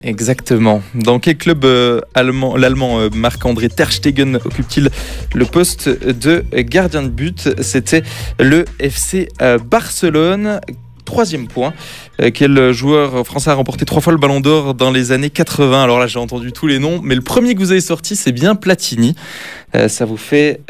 Exactement. Dans quel club allemand, l'allemand Marc-André Ter Stegen occupe-t-il le poste de gardien de but? C'était le FC Barcelone. Troisième point. Quel joueur français a remporté 3 fois le Ballon d'Or dans les années 80? Alors là, j'ai entendu tous les noms, mais le premier que vous avez sorti, c'est bien Platini. Ça vous fait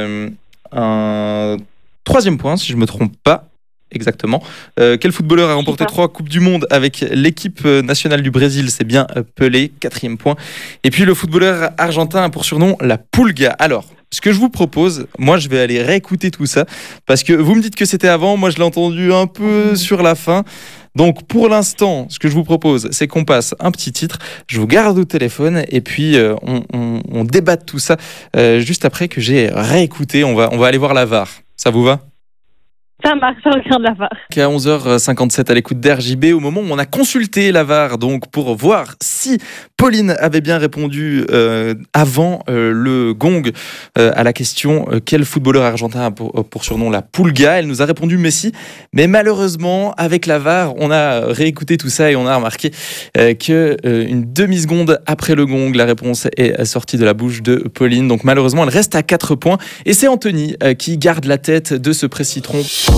un troisième point, si je ne me trompe pas. Exactement. Quel footballeur a remporté 3 Coupes du Monde avec l'équipe nationale du Brésil? C'est bien Pelé, quatrième point. Et puis le footballeur argentin a pour surnom la Pulga. Alors, ce que je vous propose, moi je vais aller réécouter tout ça, parce que vous me dites que c'était avant, moi je l'ai entendu un peu sur la fin. Donc pour l'instant, ce que je vous propose, c'est qu'on passe un petit titre, je vous garde au téléphone et puis on débat de tout ça juste après que j'ai réécouté. On va aller voir la VAR. Ça vous va ? Ça marche, je regarde la VAR. À 11h57 à l'écoute d'RJB, au moment où on a consulté la VAR, donc pour voir si Pauline avait bien répondu avant le gong à la question quel footballeur argentin a pour surnom la Pulga. Elle nous a répondu Messi, mais malheureusement avec la VAR, on a réécouté tout ça et on a remarqué que une demi-seconde après le gong, la réponse est sortie de la bouche de Pauline. Donc malheureusement, elle reste à 4 points et c'est Anthony qui garde la tête de ce pré-citron.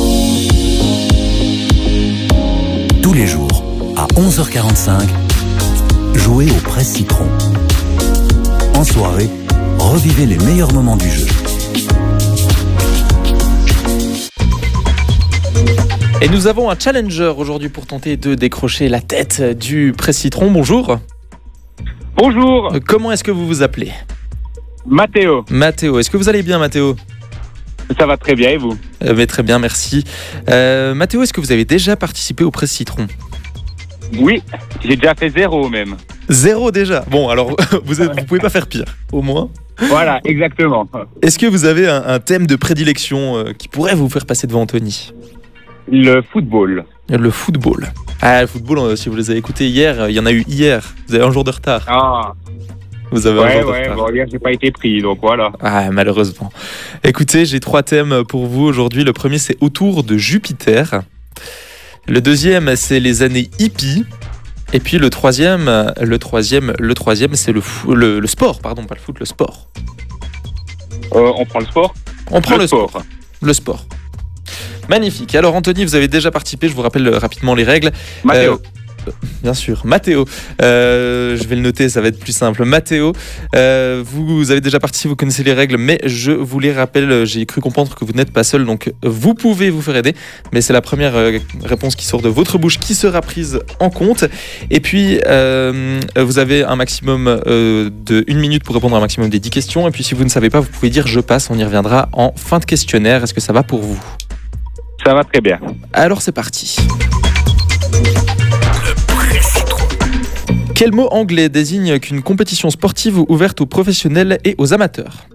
Tous les jours, à 11h45, jouez au Presse Citron. En soirée, revivez les meilleurs moments du jeu. Et nous avons un challenger aujourd'hui pour tenter de décrocher la tête du Presse Citron. Bonjour. Bonjour. Comment est-ce que vous vous appelez? Mathéo. Mathéo, est-ce que vous allez bien, Mathéo? Ça va très bien et vous? Mais très bien, merci. Mathéo, est-ce que vous avez déjà participé au Presse Citron? Oui, j'ai déjà fait 0 même. 0 déjà? Bon, alors vous pouvez pas faire pire, au moins. Voilà, exactement. Est-ce que vous avez un thème de prédilection qui pourrait vous faire passer devant Anthony? Le football. Le football. Ah, le football, si vous les avez écoutés hier, il y en a eu hier. Vous avez un jour de retard. Ah. Vous avez un jour de retard. Bon, hier j'ai pas été pris, donc voilà. Ah, malheureusement. Écoutez, j'ai 3 thèmes pour vous aujourd'hui. Le premier, c'est autour de Jupiter. Le deuxième, c'est les années hippies. Et puis le troisième, c'est le sport, pardon, pas le foot, le sport. On prend le sport? On prend le sport. Le sport. Magnifique. Alors Anthony, vous avez déjà participé, je vous rappelle rapidement les règles. Mathéo. Bien sûr, Mathéo. Je vais le noter, ça va être plus simple. Mathéo, vous avez déjà participé, vous connaissez les règles, mais je vous les rappelle, j'ai cru comprendre que vous n'êtes pas seul, donc vous pouvez vous faire aider, mais c'est la première réponse qui sort de votre bouche qui sera prise en compte. Et puis, vous avez un maximum de 1 minute pour répondre à un maximum des 10 questions. Et puis, si vous ne savez pas, vous pouvez dire « je passe », on y reviendra en fin de questionnaire. Est-ce que ça va pour vous? Ça va très bien. Alors, c'est parti. Quel mot anglais désigne qu'une compétition sportive ouverte aux professionnels et aux amateurs?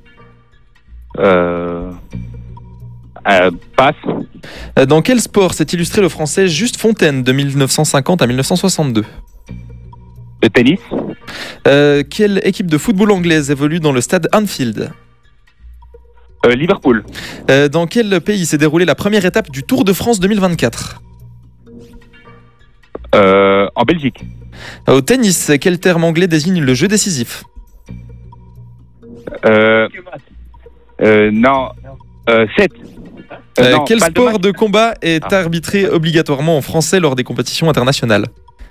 Passe. Dans quel sport s'est illustré le français Juste Fontaine de 1950 à 1962? Le tennis. Quelle équipe de football anglaise évolue dans le stade Anfield? Liverpool. Dans quel pays s'est déroulée la première étape du Tour de France 2024? En Belgique. Au tennis, quel terme anglais désigne le jeu décisif? Non. 7. Quel sport de combat est arbitré obligatoirement en français lors des compétitions internationales?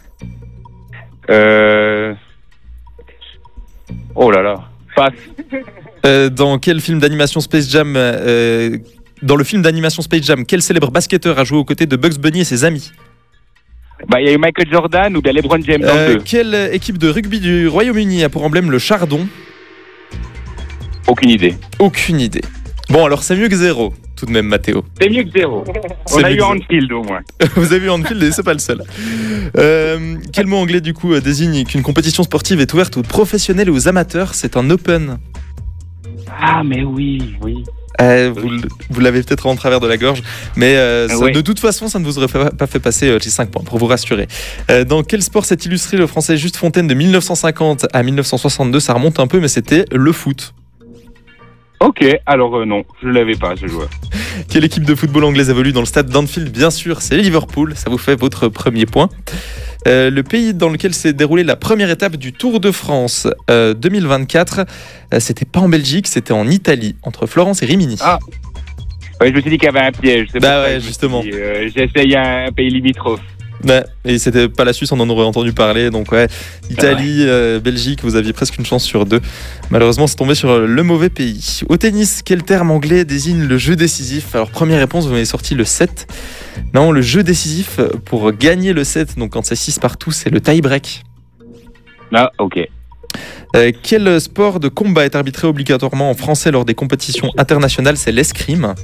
Oh là là. Passe. Dans quel film d'animation Space Jam dans le film d'animation Space Jam, quel célèbre basketteur a joué aux côtés de Bugs Bunny et ses amis? Il y a eu Michael Jordan ou bien LeBron James dans le 2. Quelle équipe de rugby du Royaume-Uni a pour emblème le chardon? Aucune idée. Aucune idée. Bon, alors c'est mieux que 0, tout de même, Mathéo. C'est mieux que 0. On a eu Anfield au moins. Vous avez eu Anfield et c'est pas le seul. Quel mot anglais, du coup, désigne qu'une compétition sportive est ouverte aux professionnels et aux amateurs? C'est un open. Ah, mais oui. Vous l'avez peut-être en travers de la gorge, mais oui. De toute façon, ça ne vous aurait pas fait passer les 5 points, pour vous rassurer. Dans quel sport s'est illustré le français Juste Fontaine de 1950 à 1962? Ça remonte un peu, mais c'était le foot. Ok, alors non, je ne l'avais pas ce joueur. Quelle équipe de football anglaise évolue dans le stade d'Anfield? Bien sûr, c'est Liverpool. Ça vous fait votre premier point. Le pays dans lequel s'est déroulée la première étape du Tour de France 2024, c'était pas en Belgique, c'était en Italie, entre Florence et Rimini. Ah. Ouais, je me suis dit qu'il y avait un piège. C'est Bah pour ça ouais, que je me justement. suis dit, j'essaye un pays limitrophe. Ouais, et c'était pas la Suisse, on en aurait entendu parler. Donc ouais, Italie, Belgique, vous aviez presque une chance sur deux. Malheureusement, c'est tombé sur le mauvais pays. Au tennis, quel terme anglais désigne le jeu décisif? Alors première réponse, vous m'avez sorti le set. Non, le jeu décisif, pour gagner le set, donc quand c'est 6 partout, c'est le tie-break. Ah, ok. Quel sport de combat est arbitré obligatoirement en français lors des compétitions internationales? C'est l'escrime.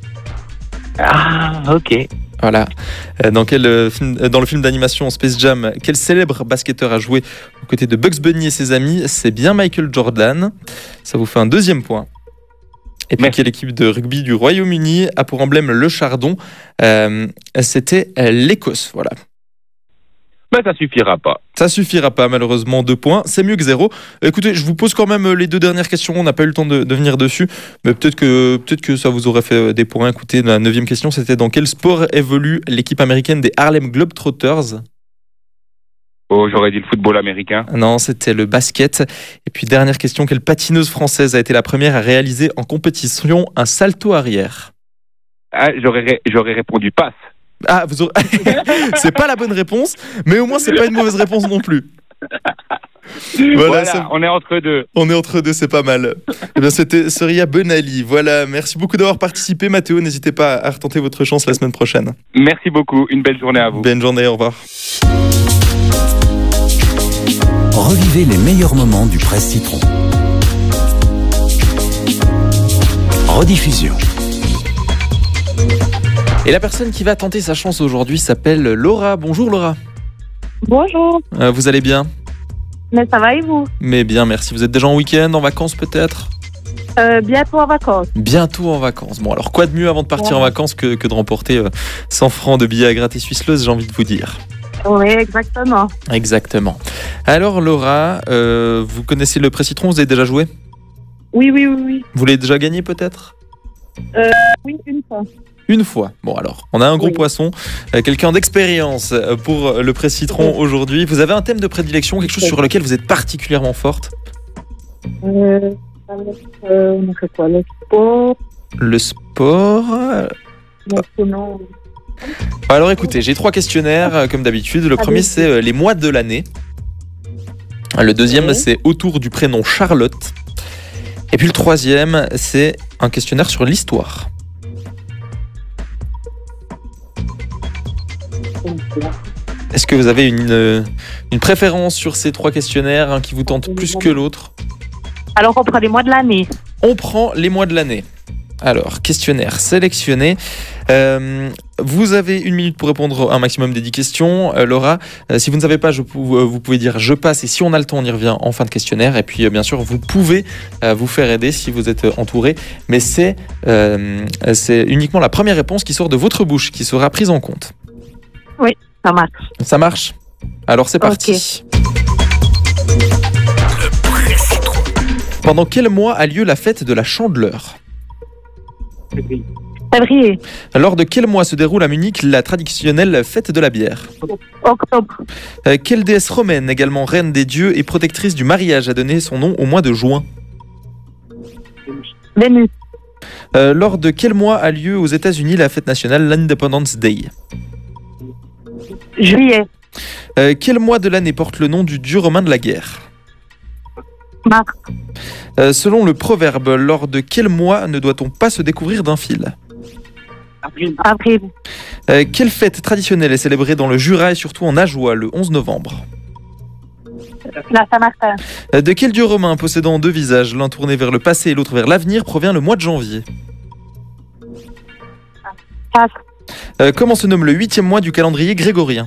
Ah, ok. Voilà. Dans le film d'animation Space Jam, quel célèbre basketteur a joué aux côtés de Bugs Bunny et ses amis? C'est bien Michael Jordan. Ça vous fait un deuxième point. Et puis, quelle équipe de rugby du Royaume-Uni a pour emblème le chardon? C'était l'Écosse. Voilà. Bah, ça suffira pas. Ça suffira pas, malheureusement, 2 points. C'est mieux que 0. Écoutez, je vous pose quand même les 2 dernières questions. On n'a pas eu le temps de venir dessus. Mais peut-être que ça vous aurait fait des points. Écoutez, la 9e question, c'était dans quel sport évolue l'équipe américaine des Harlem Globetrotters? Oh, j'aurais dit le football américain. Non, c'était le basket. Et puis, dernière question, quelle patineuse française a été la première à réaliser en compétition un salto arrière? Ah, j'aurais répondu passe. Ah, c'est pas la bonne réponse, mais au moins c'est pas une mauvaise réponse non plus. Voilà, on est entre deux. On est entre deux, c'est pas mal. Eh bien, c'était Soria Benali. Voilà, merci beaucoup d'avoir participé, Mathéo. N'hésitez pas à retenter votre chance la semaine prochaine. Merci beaucoup. Une belle journée à vous. Bonne journée, au revoir. Revivez les meilleurs moments du Presse Citron. Rediffusion. Et la personne qui va tenter sa chance aujourd'hui s'appelle Laura. Bonjour Laura. Bonjour. Vous allez bien? Mais ça va et vous? Mais bien, merci. Vous êtes déjà en week-end, en vacances peut-être? Bientôt en vacances. Bientôt en vacances. Bon, alors quoi de mieux avant de partir en vacances que de remporter 100 francs de billets à gratis Swisslos, j'ai envie de vous dire. Oui, exactement. Exactement. Alors Laura, vous connaissez le Presse Citron, vous avez déjà joué? Oui. Vous l'avez déjà gagné peut-être? Oui, une fois. Une fois. Bon alors, on a un gros poisson, quelqu'un d'expérience pour le Presse Citron aujourd'hui. Vous avez un thème de prédilection, quelque chose sur lequel vous êtes particulièrement forte? On fait quoi? Le sport? Le sport. Non. Alors écoutez, j'ai 3 questionnaires comme d'habitude. Le premier c'est les mois de l'année. Le deuxième c'est autour du prénom Charlotte. Et puis le troisième c'est un questionnaire sur l'histoire. Est-ce que vous avez une préférence sur ces 3 questionnaires, un qui vous tente plus que l'autre? Alors on prend les mois de l'année. On prend les mois de l'année. Alors, questionnaire sélectionné. Vous avez 1 minute pour répondre à un maximum des 10 questions. Laura, si vous ne savez pas, vous pouvez dire je passe, et si on a le temps, on y revient en fin de questionnaire. Et puis, bien sûr, vous pouvez vous faire aider si vous êtes entouré. Mais c'est uniquement la première réponse qui sort de votre bouche qui sera prise en compte. Oui, ça marche. Ça marche? Alors, c'est parti. Pendant quel mois a lieu la fête de la Chandeleur? Février. Lors de quel mois se déroule à Munich la traditionnelle fête de la bière? Octobre. Quelle déesse romaine, également reine des dieux et protectrice du mariage, a donné son nom au mois de juin? Vénus. Lors de quel mois a lieu aux États-Unis la fête nationale l'Independence Day? Juillet. Quel mois de l'année porte le nom du dieu romain de la guerre? Mars. Selon le proverbe, lors de quel mois ne doit-on pas se découvrir d'un fil? Avril. Quelle fête traditionnelle est célébrée dans le Jura et surtout en Ajoie le 11 novembre? La Saint-Martin. De quel dieu romain possédant 2 visages, l'un tourné vers le passé et l'autre vers l'avenir, provient le mois de janvier? Passe. Comment se nomme le 8e mois du calendrier grégorien?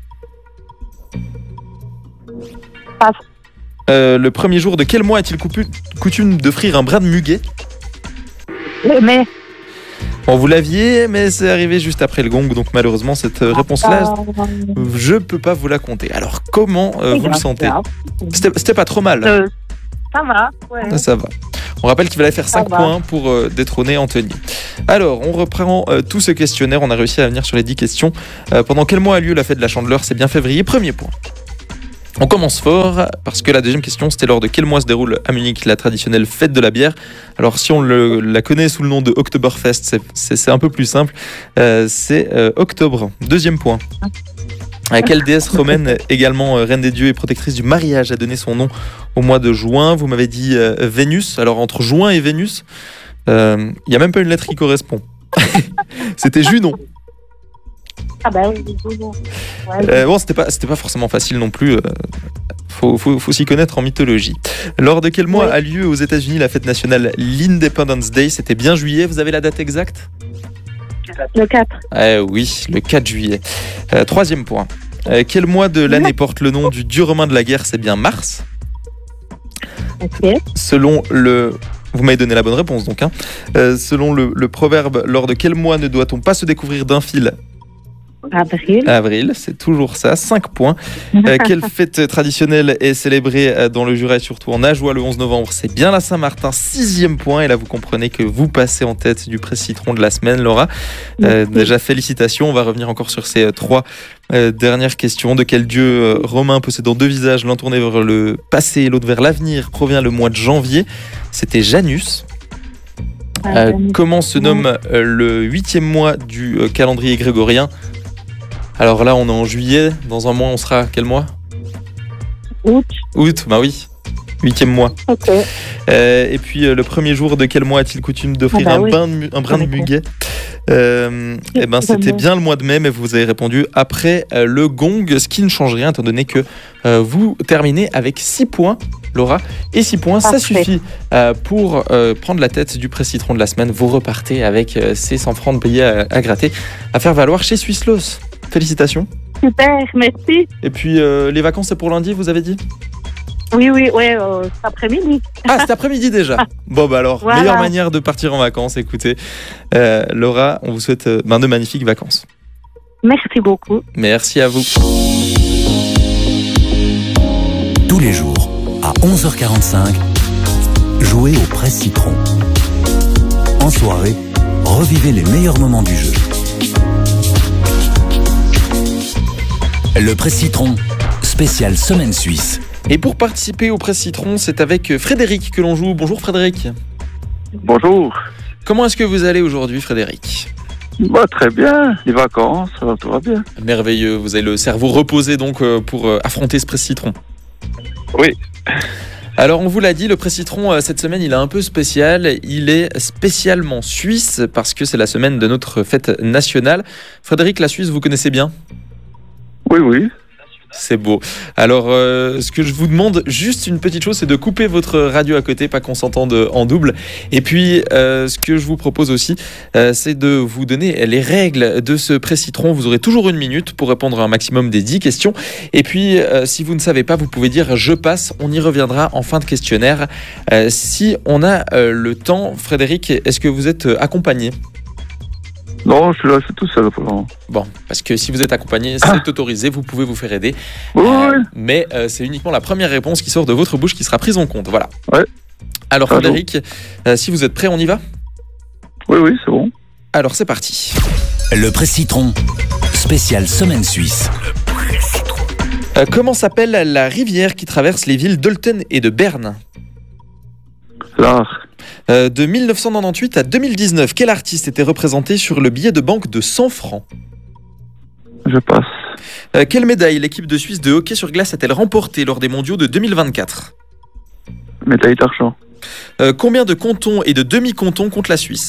Passe. Le premier jour de quel mois est-il coutume d'offrir un brin de muguet? Mai. Bon, vous l'aviez, mais c'est arrivé juste après le gong, donc malheureusement cette réponse-là, je peux pas vous la compter. Alors comment vous le sentez? C'était pas trop mal. Ça va, ouais. Ça va. On rappelle qu'il fallait faire 5 va. points pour détrôner Anthony. Alors, on reprend tout ce questionnaire. On a réussi à venir sur les 10 questions. Pendant quel mois a lieu la fête de la Chandeleur? C'est bien février. Premier point. On commence fort parce que la deuxième question, c'était lors de quel mois se déroule à Munich la traditionnelle fête de la bière. Alors si on la connaît sous le nom de Oktoberfest, c'est un peu plus simple. C'est octobre. Deuxième point. Quelle déesse romaine, également reine des dieux et protectrice du mariage, a donné son nom au mois de juin? Vous m'avez dit Vénus. Alors entre juin et Vénus, il n'y a même pas une lettre qui correspond. C'était Junon. Ah bah oui, bon. Ouais, Bon, c'était pas forcément facile non plus. Faut s'y connaître en mythologie. Lors de quel mois Oui. a lieu aux États-Unis la fête nationale l'Independence Day? C'était bien juillet. Vous avez la date exacte? le 4. Oui, le 4 juillet. Troisième point. Quel mois de l'année porte le nom du dieu romain de la guerre? C'est bien Mars. Ok. Selon vous m'avez donné la bonne réponse donc. Selon le proverbe, lors de quel mois ne doit-on pas se découvrir d'un fil? Avril. Avril, c'est toujours ça, 5 points. Quelle fête traditionnelle est célébrée dans le Jura et surtout en Ajoie le 11 novembre? C'est bien la Saint-Martin, 6e point. Et là, vous comprenez que vous passez en tête du presse citron de la semaine, Laura. Déjà, félicitations. On va revenir encore sur ces 3 dernières questions. De quel dieu romain possédant 2 visages, l'un tourné vers le passé et l'autre vers l'avenir, provient le mois de janvier? C'était Janus. Comment se nomme le 8e mois du calendrier grégorien? Alors là, on est en juillet. Dans un mois, on sera à quel mois? Août. Août, bah oui. 8e mois. Ok. Et puis, le premier jour de quel mois a-t-il coutume d'offrir Ah bah oui. un brin de muguet? Eh ben, c'était bien le mois de mai, mais vous avez répondu après le gong, ce qui ne change rien, étant donné que vous terminez avec 6 points, Laura. Et 6 points, ça Parfait. suffit pour prendre la tête du presse citron de la semaine. Vous repartez avec ces 100 francs de billets à gratter, à faire valoir chez Swisslos. Félicitations. Super, merci. Et puis, les vacances, c'est pour lundi, vous avez dit? Oui, cet après-midi. Ah, cet après-midi déjà. Bon, bah alors, Voilà. meilleure manière de partir en vacances. Écoutez, Laura, on vous souhaite de magnifiques vacances. Merci beaucoup. Merci à vous. Tous les jours, à 11h45, jouez au presse citron. En soirée, revivez les meilleurs moments du jeu. Le presse citron, spécial semaine suisse. Et pour participer au presse citron, c'est avec Frédéric que l'on joue. Bonjour Frédéric. Bonjour. Comment est-ce que vous allez aujourd'hui, Frédéric? Bah, très bien. Les vacances, tout va bien. Merveilleux. Vous avez le cerveau reposé donc pour affronter ce presse citron. Oui. Alors on vous l'a dit, le presse citron cette semaine il est un peu spécial. Il est spécialement suisse parce que c'est la semaine de notre fête nationale. Frédéric, la Suisse, vous connaissez bien? Oui. C'est beau. Alors, ce que je vous demande, juste une petite chose, c'est de couper votre radio à côté, pas qu'on s'entende en double. Et puis, ce que je vous propose aussi, c'est de vous donner les règles de ce presse citron. Vous aurez toujours 1 minute pour répondre à un maximum des 10 questions. Et puis, si vous ne savez pas, vous pouvez dire « je passe ». On y reviendra en fin de questionnaire. Si on a le temps, Frédéric, est-ce que vous êtes accompagné ? Non, je suis là, je suis tout seul pour le moment. Bon, parce que si vous êtes accompagné, c'est autorisé, vous pouvez vous faire aider. Oui. Mais c'est uniquement la première réponse qui sort de votre bouche qui sera prise en compte. Voilà. Ouais. Alors Pardon. Frédéric, si vous êtes prêt, on y va ? Oui, c'est bon. Alors c'est parti. Le presse citron, spécial semaine suisse. Comment s'appelle la rivière qui traverse les villes d'Olten et de Berne ? L'art. De 1998 à 2019, quel artiste était représenté sur le billet de banque de 100 francs ? Je passe. Quelle médaille l'équipe de Suisse de hockey sur glace a-t-elle remportée lors des mondiaux de 2024 ? Médaille d'argent. Combien de cantons et de demi-cantons compte la Suisse ?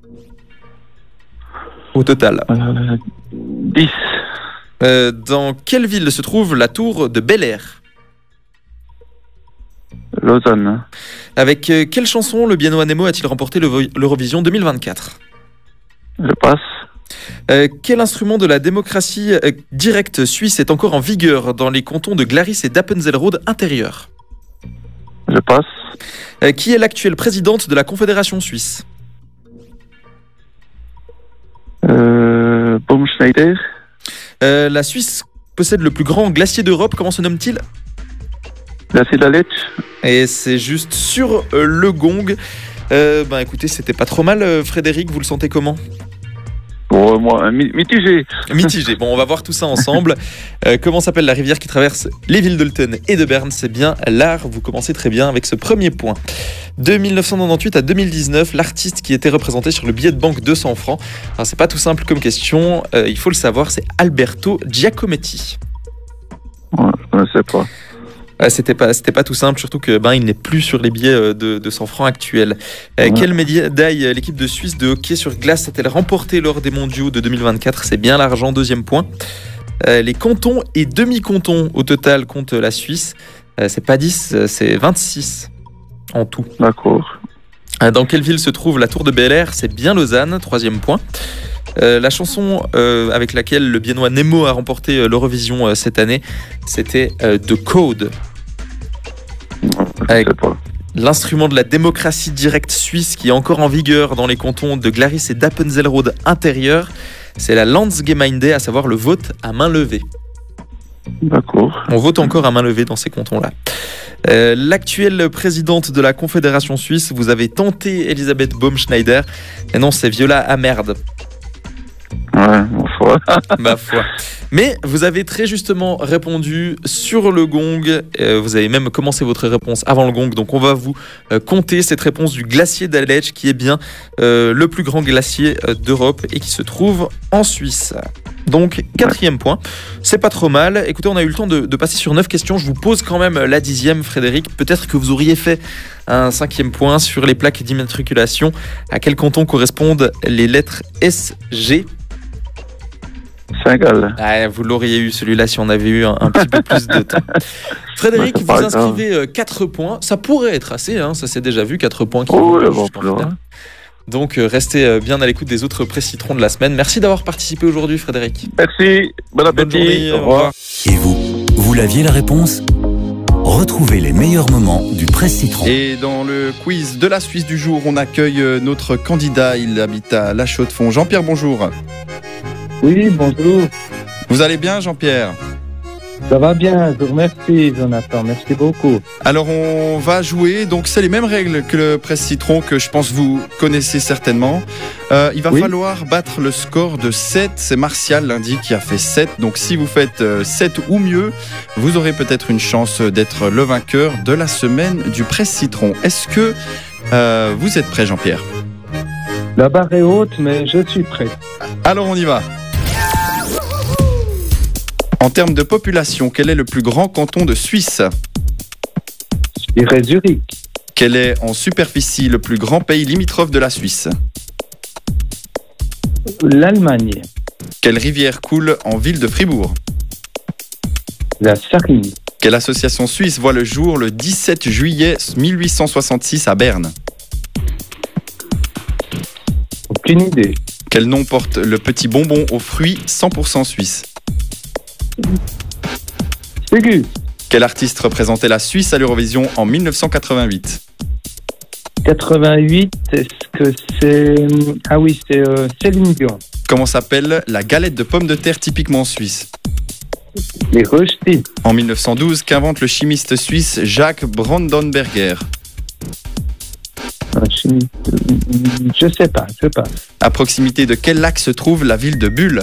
Au total. 10. Dans quelle ville se trouve la tour de Bel Air ? Lausanne. Avec quelle chanson le Biennois Nemo a-t-il remporté l'Eurovision 2024 ? Je passe. Quel instrument de la démocratie directe suisse est encore en vigueur dans les cantons de Glaris et d'Appenzellrode intérieur ? Je passe. Qui est l'actuelle présidente de la Confédération suisse ? Baumschneider. La Suisse possède le plus grand glacier d'Europe, comment se nomme-t-il ? La Sidaletsch. Et c'est juste sur le gong. Écoutez, c'était pas trop mal. Frédéric, vous le sentez comment ? Pour moi, mitigé. Mitigé. Bon, on va voir tout ça ensemble. Comment s'appelle la rivière qui traverse les villes d'Olten et de Berne ? C'est bien l'Aar. Vous commencez très bien avec ce premier point. De 1998 à 2019, l'artiste qui était représenté sur le billet de banque 200 francs. Alors, c'est pas tout simple comme question. Il faut le savoir, c'est Alberto Giacometti. Ouais, je ne sais pas. C'était pas tout simple, surtout que il n'est plus sur les billets de 100 francs actuels. Quelle médaille l'équipe de Suisse de hockey sur glace a-t-elle remporté lors des mondiaux de 2024 ? C'est bien l'argent, deuxième point. Les cantons et demi-cantons au total compte la Suisse. C'est pas 10, c'est 26 en tout. D'accord. Dans quelle ville se trouve la tour de Bel-Air ? C'est bien Lausanne, troisième point. La chanson avec laquelle le Biennois Nemo a remporté l'Eurovision cette année, c'était The Code. Je ne sais pas. L'instrument de la démocratie directe suisse qui est encore en vigueur dans les cantons de Glaris et d'Appenzelrode intérieur, c'est la Landsgemeinde, à savoir le vote à main levée. D'accord. On vote encore à main levée dans ces cantons-là. L'actuelle présidente de la Confédération suisse, vous avez tenté Elisabeth Baumschneider, et non, c'est Viola Amerd. Ouais, Ma foi. Mais vous avez très justement répondu sur le gong. Vous avez même commencé votre réponse avant le gong. Donc on va vous compter cette réponse du glacier d'Aletsch, qui est bien le plus grand glacier d'Europe et qui se trouve en Suisse. Donc, quatrième point. C'est pas trop mal. Écoutez, on a eu le temps de passer sur 9 questions. Je vous pose quand même la 10e, Frédéric. Peut-être que vous auriez fait un 5e point sur les plaques d'immatriculation. À quel canton correspondent les lettres S, G ? Saint-Gall. Vous l'auriez eu celui-là si on avait eu un petit peu plus de temps. Frédéric, vous inscrivez 4 points. Ça pourrait être assez, hein, ça s'est déjà vu, 4 points qui vont jusqu'en finale. Donc restez bien à l'écoute des autres pré-citrons de la semaine. Merci d'avoir participé aujourd'hui, Frédéric. Merci, bon appétit. Bonne journée, au revoir. Et vous l'aviez la réponse ? Retrouvez les meilleurs moments du Presse-Citron. Et dans le quiz de la Suisse du jour, on accueille notre candidat. Il habite à La Chaux-de-Fonds. Jean-Pierre, bonjour. Oui, bonjour. Vous allez bien, Jean-Pierre ? Ça va bien, je vous remercie, Jonathan. Merci beaucoup. Alors, on va jouer. Donc, c'est les mêmes règles que le Presse-Citron que je pense vous connaissez certainement. Il va falloir battre le score de 7. C'est Martial, lundi, qui a fait 7. Donc, si vous faites 7 ou mieux, vous aurez peut-être une chance d'être le vainqueur de la semaine du Presse-Citron. Est-ce que vous êtes prêt, Jean-Pierre ? La barre est haute, mais je suis prêt. Alors, on y va. En termes de population, quel est le plus grand canton de Suisse ? Je dirais Zurich. Quel est en superficie le plus grand pays limitrophe de la Suisse ? L'Allemagne. Quelle rivière coule en ville de Fribourg ? La Sarine. Quelle association suisse voit le jour le 17 juillet 1866 à Berne ? Aucune idée. Quel nom porte le petit bonbon aux fruits 100% suisse ? Ségus. Quel artiste représentait la Suisse à l'Eurovision en 1988 ? 88, est-ce que c'est... Ah oui, c'est Céline Dion. Comment s'appelle la galette de pommes de terre typiquement suisse ? Les Rochety. En 1912, qu'invente le chimiste suisse Jacques Brandenberger ? Je sais pas, je passe. À proximité de quel lac se trouve la ville de Bulle ?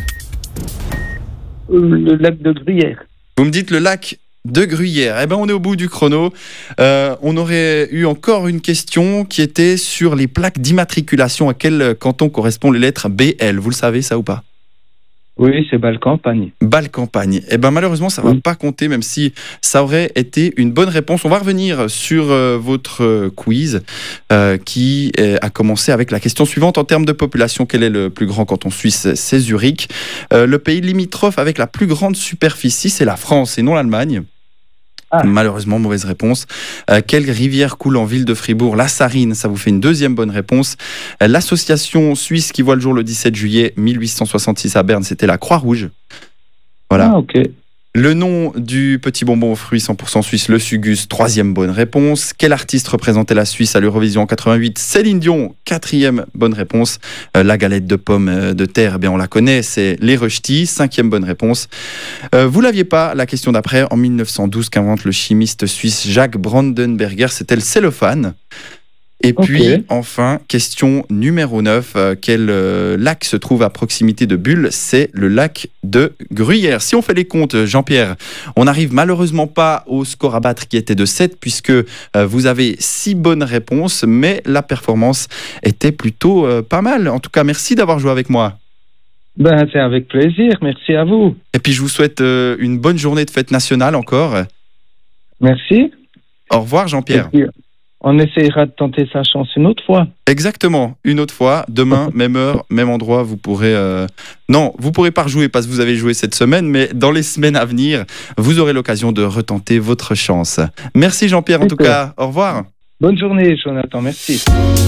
Le lac de Gruyère. Vous me dites le lac de Gruyère. Eh bien, on est au bout du chrono. On aurait eu encore une question qui était sur les plaques d'immatriculation. À quel canton correspondent les lettres BL ? Vous le savez, ça ou pas ? Oui, c'est Bâle-Campagne. Bâle-Campagne. Eh bien, malheureusement, ça ne va pas compter, même si ça aurait été une bonne réponse. On va revenir sur votre quiz qui a commencé avec la question suivante. En termes de population, quel est le plus grand canton suisse ? C'est Zurich. Le pays limitrophe avec la plus grande superficie, c'est la France et non l'Allemagne. Malheureusement, mauvaise réponse. Quelle rivière coule en ville de Fribourg ? La Sarine, ça vous fait une deuxième bonne réponse. L'association suisse qui voit le jour le 17 juillet 1866 à Berne, c'était la Croix-Rouge. Voilà. Ah, ok. Le nom du petit bonbon aux fruits 100% suisse, le Sugus, 3e bonne réponse. Quel artiste représentait la Suisse à l'Eurovision en 88? Céline Dion, 4e bonne réponse. La galette de pommes de terre, eh bien on la connaît, c'est les Rösti, 5e bonne réponse. Vous l'aviez pas, la question d'après, en 1912 qu'invente le chimiste suisse Jacques Brandenberger, c'était le cellophane. Et puis, enfin, question numéro 9. Quel lac se trouve à proximité de Bulle? C'est le lac de Gruyère. Si on fait les comptes, Jean-Pierre, on n'arrive malheureusement pas au score à battre qui était de 7, puisque vous avez 6 bonnes réponses, mais la performance était plutôt pas mal. En tout cas, merci d'avoir joué avec moi. Ben, c'est avec plaisir. Merci à vous. Et puis, je vous souhaite une bonne journée de fête nationale encore. Merci. Au revoir, Jean-Pierre. On essayera de tenter sa chance une autre fois. Exactement, une autre fois. Demain, même heure, même endroit, vous pourrez... Non, vous pourrez pas rejouer parce que vous avez joué cette semaine, mais dans les semaines à venir, vous aurez l'occasion de retenter votre chance. Merci Jean-Pierre en tout cas. Au revoir. Bonne journée Jonathan, merci.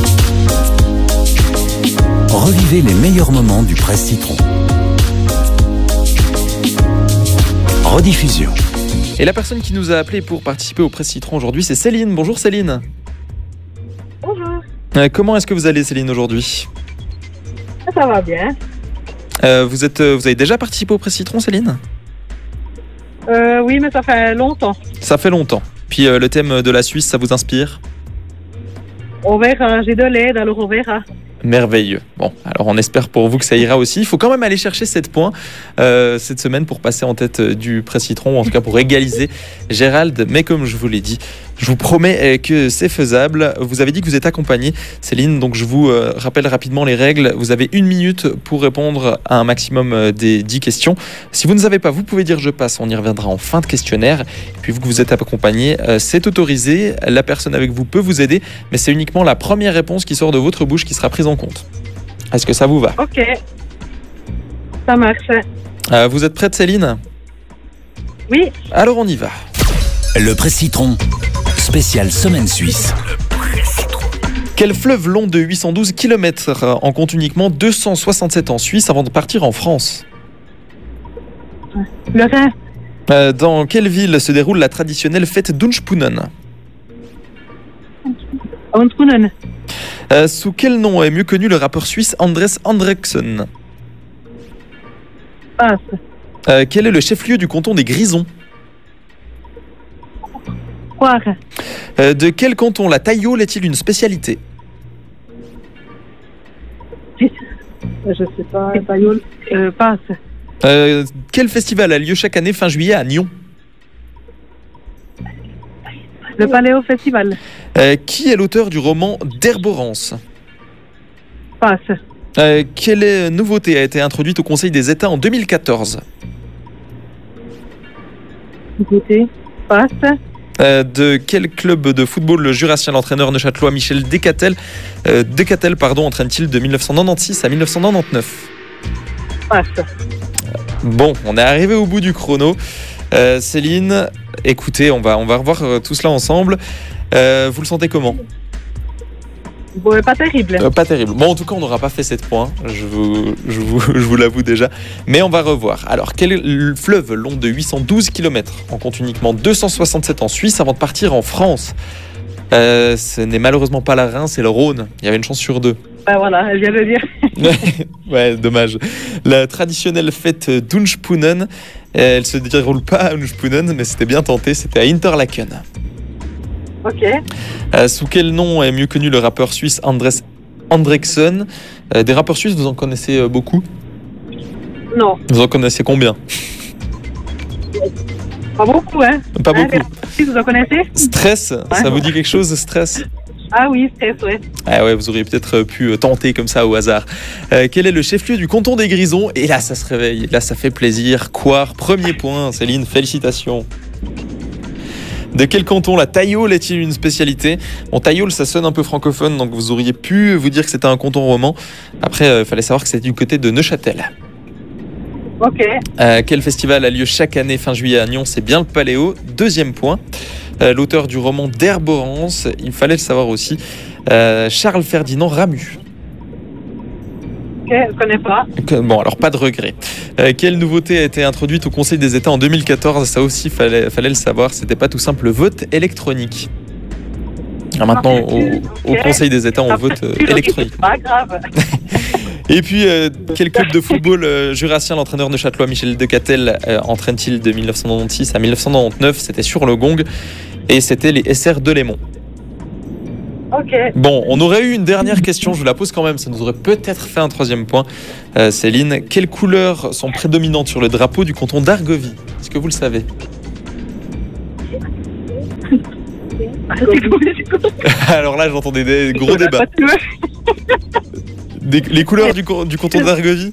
Revivez les meilleurs moments du Presse Citron. Rediffusion. Et la personne qui nous a appelé pour participer au Presse Citron aujourd'hui, c'est Céline. Bonjour Céline. Bonjour. Comment est-ce que vous allez Céline aujourd'hui? Ça va bien. Vous avez déjà participé au Presse Citron Céline? Oui, mais ça fait longtemps. Ça fait longtemps. Puis le thème de la Suisse, ça vous inspire? On verra, j'ai de l'aide, alors on verra. Merveilleux. Bon, alors on espère pour vous que ça ira aussi. Il faut quand même aller chercher 7 points cette semaine pour passer en tête du Presse Citron, ou en tout cas pour égaliser Gérald. Mais comme je vous l'ai dit, je vous promets que c'est faisable. Vous avez dit que vous êtes accompagné, Céline, donc je vous rappelle rapidement les règles. Vous avez 1 minute pour répondre à un maximum des 10 questions. Si vous ne savez pas, vous pouvez dire je passe, on y reviendra en fin de questionnaire. Et puis vous que vous êtes accompagné, c'est autorisé. La personne avec vous peut vous aider, mais c'est uniquement la première réponse qui sort de votre bouche qui sera prise en compte. Est-ce que ça vous va? Ok, ça marche. Vous êtes prête Céline? Oui. Alors on y va. Le Presse Citron, spécial Semaine Suisse. Quel fleuve long de 812 km en compte uniquement 267 en Suisse avant de partir en France? Le Rhin. Dans quelle ville se déroule la traditionnelle fête d'Unspunnen? Unspunnen. Sous quel nom est mieux connu le rappeur suisse Andres Andrexen? Passe. Quel est le chef-lieu du canton des Grisons? Poire. De quel canton la taillole est-il une spécialité? Je sais pas, Taillol. Passe. Quel festival a lieu chaque année fin juillet à Nyon? Le Paléo Festival. Qui est l'auteur du roman d'Herborance? Passe. Quelle nouveauté a été introduite au Conseil des États en 2014? Écoutez, passe. De quel club de football le jurassien l'entraîneur neuchâtelois Michel Decatel entraîne-t-il de 1996 à 1999? Passe. Bon, on est arrivé au bout du chrono. Céline, écoutez, on va revoir tout cela ensemble. Vous le sentez comment? Bon, pas terrible. Pas terrible. Bon, en tout cas, on n'aura pas fait 7 points, je vous l'avoue déjà. Mais on va revoir. Alors, quel est le fleuve long de 812 km? On compte uniquement 267 en Suisse avant de partir en France. Ce n'est malheureusement pas la Rhin, c'est le Rhône. Il y avait une chance sur 2. Ben voilà, elle vient de le dire. Ouais, dommage. La traditionnelle fête d'Unspunnen, elle se déroule pas à Unspunnen, mais c'était bien tenté, c'était à Interlaken. Ok. Sous quel nom est mieux connu le rappeur suisse Andres Andrexen? Des rappeurs suisses, vous en connaissez beaucoup? Non. Vous en connaissez combien? Pas beaucoup, hein? Pas beaucoup. Vous en connaissez? Stress, ça vous dit quelque chose, Stress? Ah oui, Stress, ouais. Ah ouais, vous auriez peut-être pu tenter comme ça au hasard. Quel est le chef-lieu du canton des Grisons? Et là, ça se réveille, là, ça fait plaisir. Coire, premier point, Céline, félicitations. De quel canton la taillole est-il une spécialité? Bon, taillole, ça sonne un peu francophone, donc vous auriez pu vous dire que c'était un canton roman. Après, il fallait savoir que c'était du côté de Neuchâtel. Ok. Quel festival a lieu chaque année fin juillet à Nyon? C'est bien le Paléo. Deuxième point. L'auteur du roman d'Herborance, il fallait le savoir aussi, Charles Ferdinand Ramu. Ok, je connais pas. Bon, alors pas de regret. Quelle nouveauté a été introduite au Conseil des États en 2014? Ça aussi, fallait le savoir. C'était pas tout simple, le vote électronique. Alors maintenant, au Conseil des États, on vote électronique. C'est pas grave. Et puis, quel club de football jurassien l'entraîneur de Châtelois, Michel Decatel, entraîne-t-il de 1996 à 1999? C'était sur le Gong et c'était les SR de Lémont. Ok. Bon, on aurait eu une dernière question, je vous la pose quand même, ça nous aurait peut-être fait un troisième point. Céline, quelles couleurs sont prédominantes sur le drapeau du canton d'Argovie? Est-ce que vous le savez? Alors là, j'entendais des gros débats. Les couleurs du canton d'Argovie?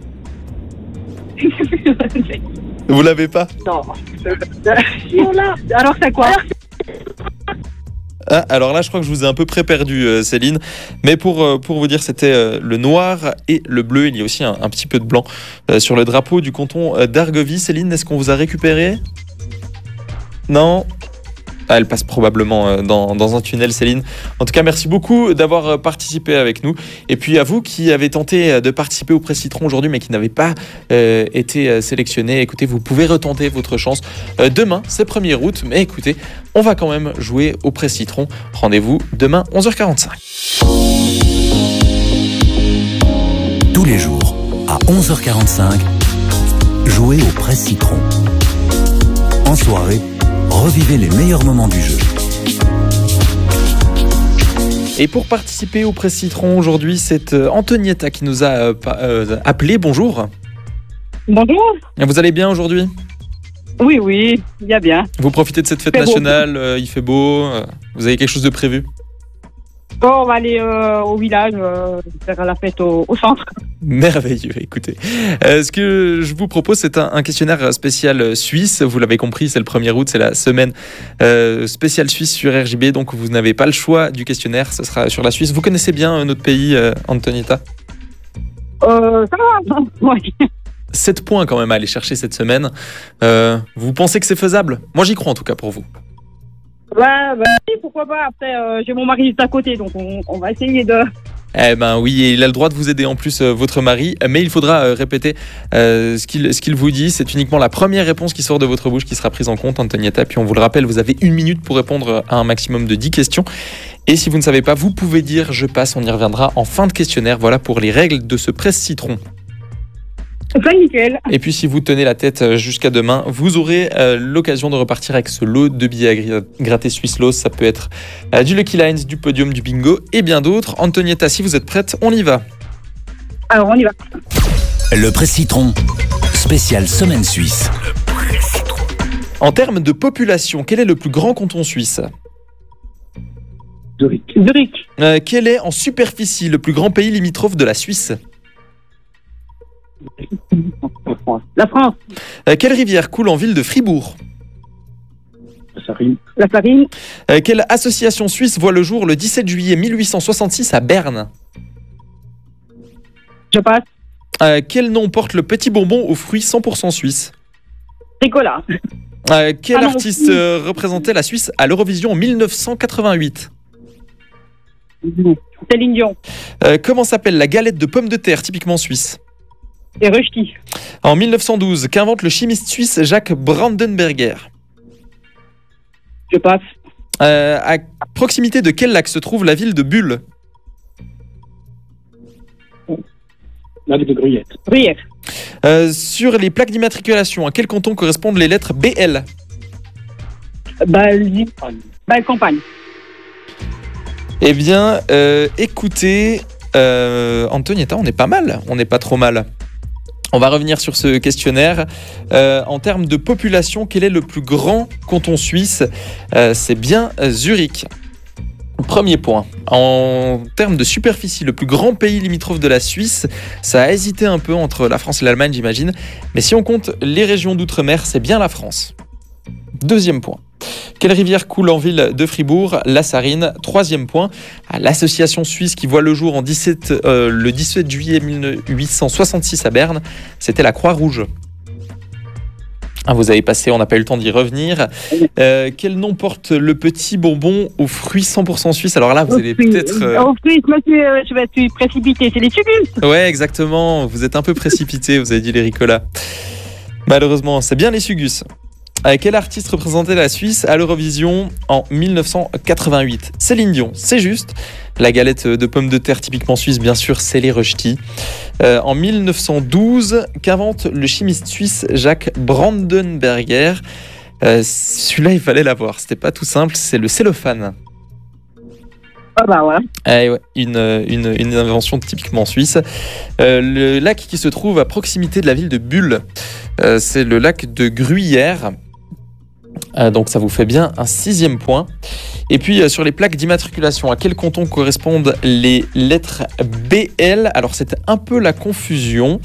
Vous l'avez pas? Non. Alors c'est quoi? Ah, alors là, je crois que je vous ai un peu pré-perdu, Céline. Mais pour vous dire, c'était le noir et le bleu. Il y a aussi un petit peu de blanc sur le drapeau du canton d'Argovie. Céline, est-ce qu'on vous a récupéré? Non? Ah, elle passe probablement dans un tunnel, Céline. En tout cas, merci beaucoup d'avoir participé avec nous. Et puis à vous qui avez tenté de participer au Presse Citron aujourd'hui, mais qui n'avez pas été sélectionné, écoutez, vous pouvez retenter votre chance. Demain, c'est 1er août, mais écoutez, on va quand même jouer au Presse Citron. Rendez-vous demain, 11h45. Tous les jours, à 11h45, jouez au Presse Citron. En soirée, revivez les meilleurs moments du jeu. Et pour participer au Presse Citron aujourd'hui, c'est Antonietta qui nous a appelé. Bonjour. Bonjour. Vous allez bien aujourd'hui? Oui, il y a bien. Vous profitez de cette fête nationale, il fait beau, vous avez quelque chose de prévu? Bon, on va aller au village faire la fête au centre. Merveilleux, écoutez. Ce que je vous propose, c'est un questionnaire spécial suisse. Vous l'avez compris, c'est le 1er août, c'est la semaine spéciale suisse sur RJB. Donc vous n'avez pas le choix du questionnaire, ce sera sur la Suisse. Vous connaissez bien notre pays, Antonietta? Ça va, oui. 7 points quand même à aller chercher cette semaine. Vous pensez que c'est faisable? Moi j'y crois en tout cas pour vous. Ouais, oui, pourquoi pas. Après, j'ai mon mari juste à côté, donc on va essayer de... Eh ben oui, il a le droit de vous aider en plus, votre mari, mais il faudra répéter ce qu'il vous dit. C'est uniquement la première réponse qui sort de votre bouche qui sera prise en compte, Antonietta. Puis on vous le rappelle, vous avez 1 minute pour répondre à un maximum de 10 questions. Et si vous ne savez pas, vous pouvez dire « je passe », on y reviendra en fin de questionnaire. Voilà pour les règles de ce Presse Citron. C'est nickel. Et puis si vous tenez la tête jusqu'à demain, vous aurez l'occasion de repartir avec ce lot de billets à gratter Swiss Loss. Ça peut être du Lucky Lines, du podium, du bingo et bien d'autres. Antonietta, si vous êtes prête, on y va. Alors on y va. Le Presse Citron, spécial semaine suisse. En termes de population, quel est le plus grand canton suisse? Zurich. Quel est en superficie le plus grand pays limitrophe de la Suisse? La France. Quelle rivière coule en ville de Fribourg? La Farine. Quelle association suisse voit le jour le 17 juillet 1866 à Berne? Je passe. Quel nom porte le petit bonbon aux fruits 100% suisse? Ricola. Quel artiste représentait la Suisse à l'Eurovision en 1988? Céline Dion. Comment s'appelle la galette de pommes de terre typiquement suisse? Et Rushti. En 1912, qu'invente le chimiste suisse Jacques Brandenberger? Je passe. À proximité de quel lac se trouve la ville de Bulle? Lac de Gruyère. Gruyère. Sur les plaques d'immatriculation, à quel canton correspondent les lettres BL? Campagne. Eh bien, écoutez, Antonietta, on est pas mal, on n'est pas trop mal. On va revenir sur ce questionnaire. En termes de population, quel est le plus grand canton suisse? C'est bien Zurich. Premier point. En termes de superficie, le plus grand pays limitrophe de la Suisse, ça a hésité un peu entre la France et l'Allemagne, j'imagine. Mais si on compte les régions d'outre-mer, c'est bien la France. Deuxième point. Quelle rivière coule en ville de Fribourg? La Sarine. Troisième point. L'association suisse qui voit le jour le 17 juillet 1866 à Berne, c'était la Croix-Rouge. Ah, vous avez passé, on n'a pas eu le temps d'y revenir. Quel nom porte le petit bonbon aux fruits 100% suisses? Alors là, vous allez peut-être... Aux fruits, monsieur, je suis précipité, c'est les sucus. Ouais, exactement. Vous êtes un peu précipité, vous avez dit les Ricola. Malheureusement, c'est bien les Sugus. Quel artiste représentait la Suisse à l'Eurovision en 1988? Céline Dion, c'est juste. La galette de pommes de terre typiquement suisse, bien sûr, c'est les rösti. En 1912, qu'invente le chimiste suisse Jacques Brandenberger? Celui-là, il fallait l'avoir. C'était pas tout simple, c'est le cellophane. Ah bah voilà. Ouais, une invention typiquement suisse. Le lac qui se trouve à proximité de la ville de Bulle, c'est le lac de Gruyère. Donc ça vous fait bien un 6e point. Et puis sur les plaques d'immatriculation, à quel canton correspondent les lettres BL? Alors c'était un peu la confusion.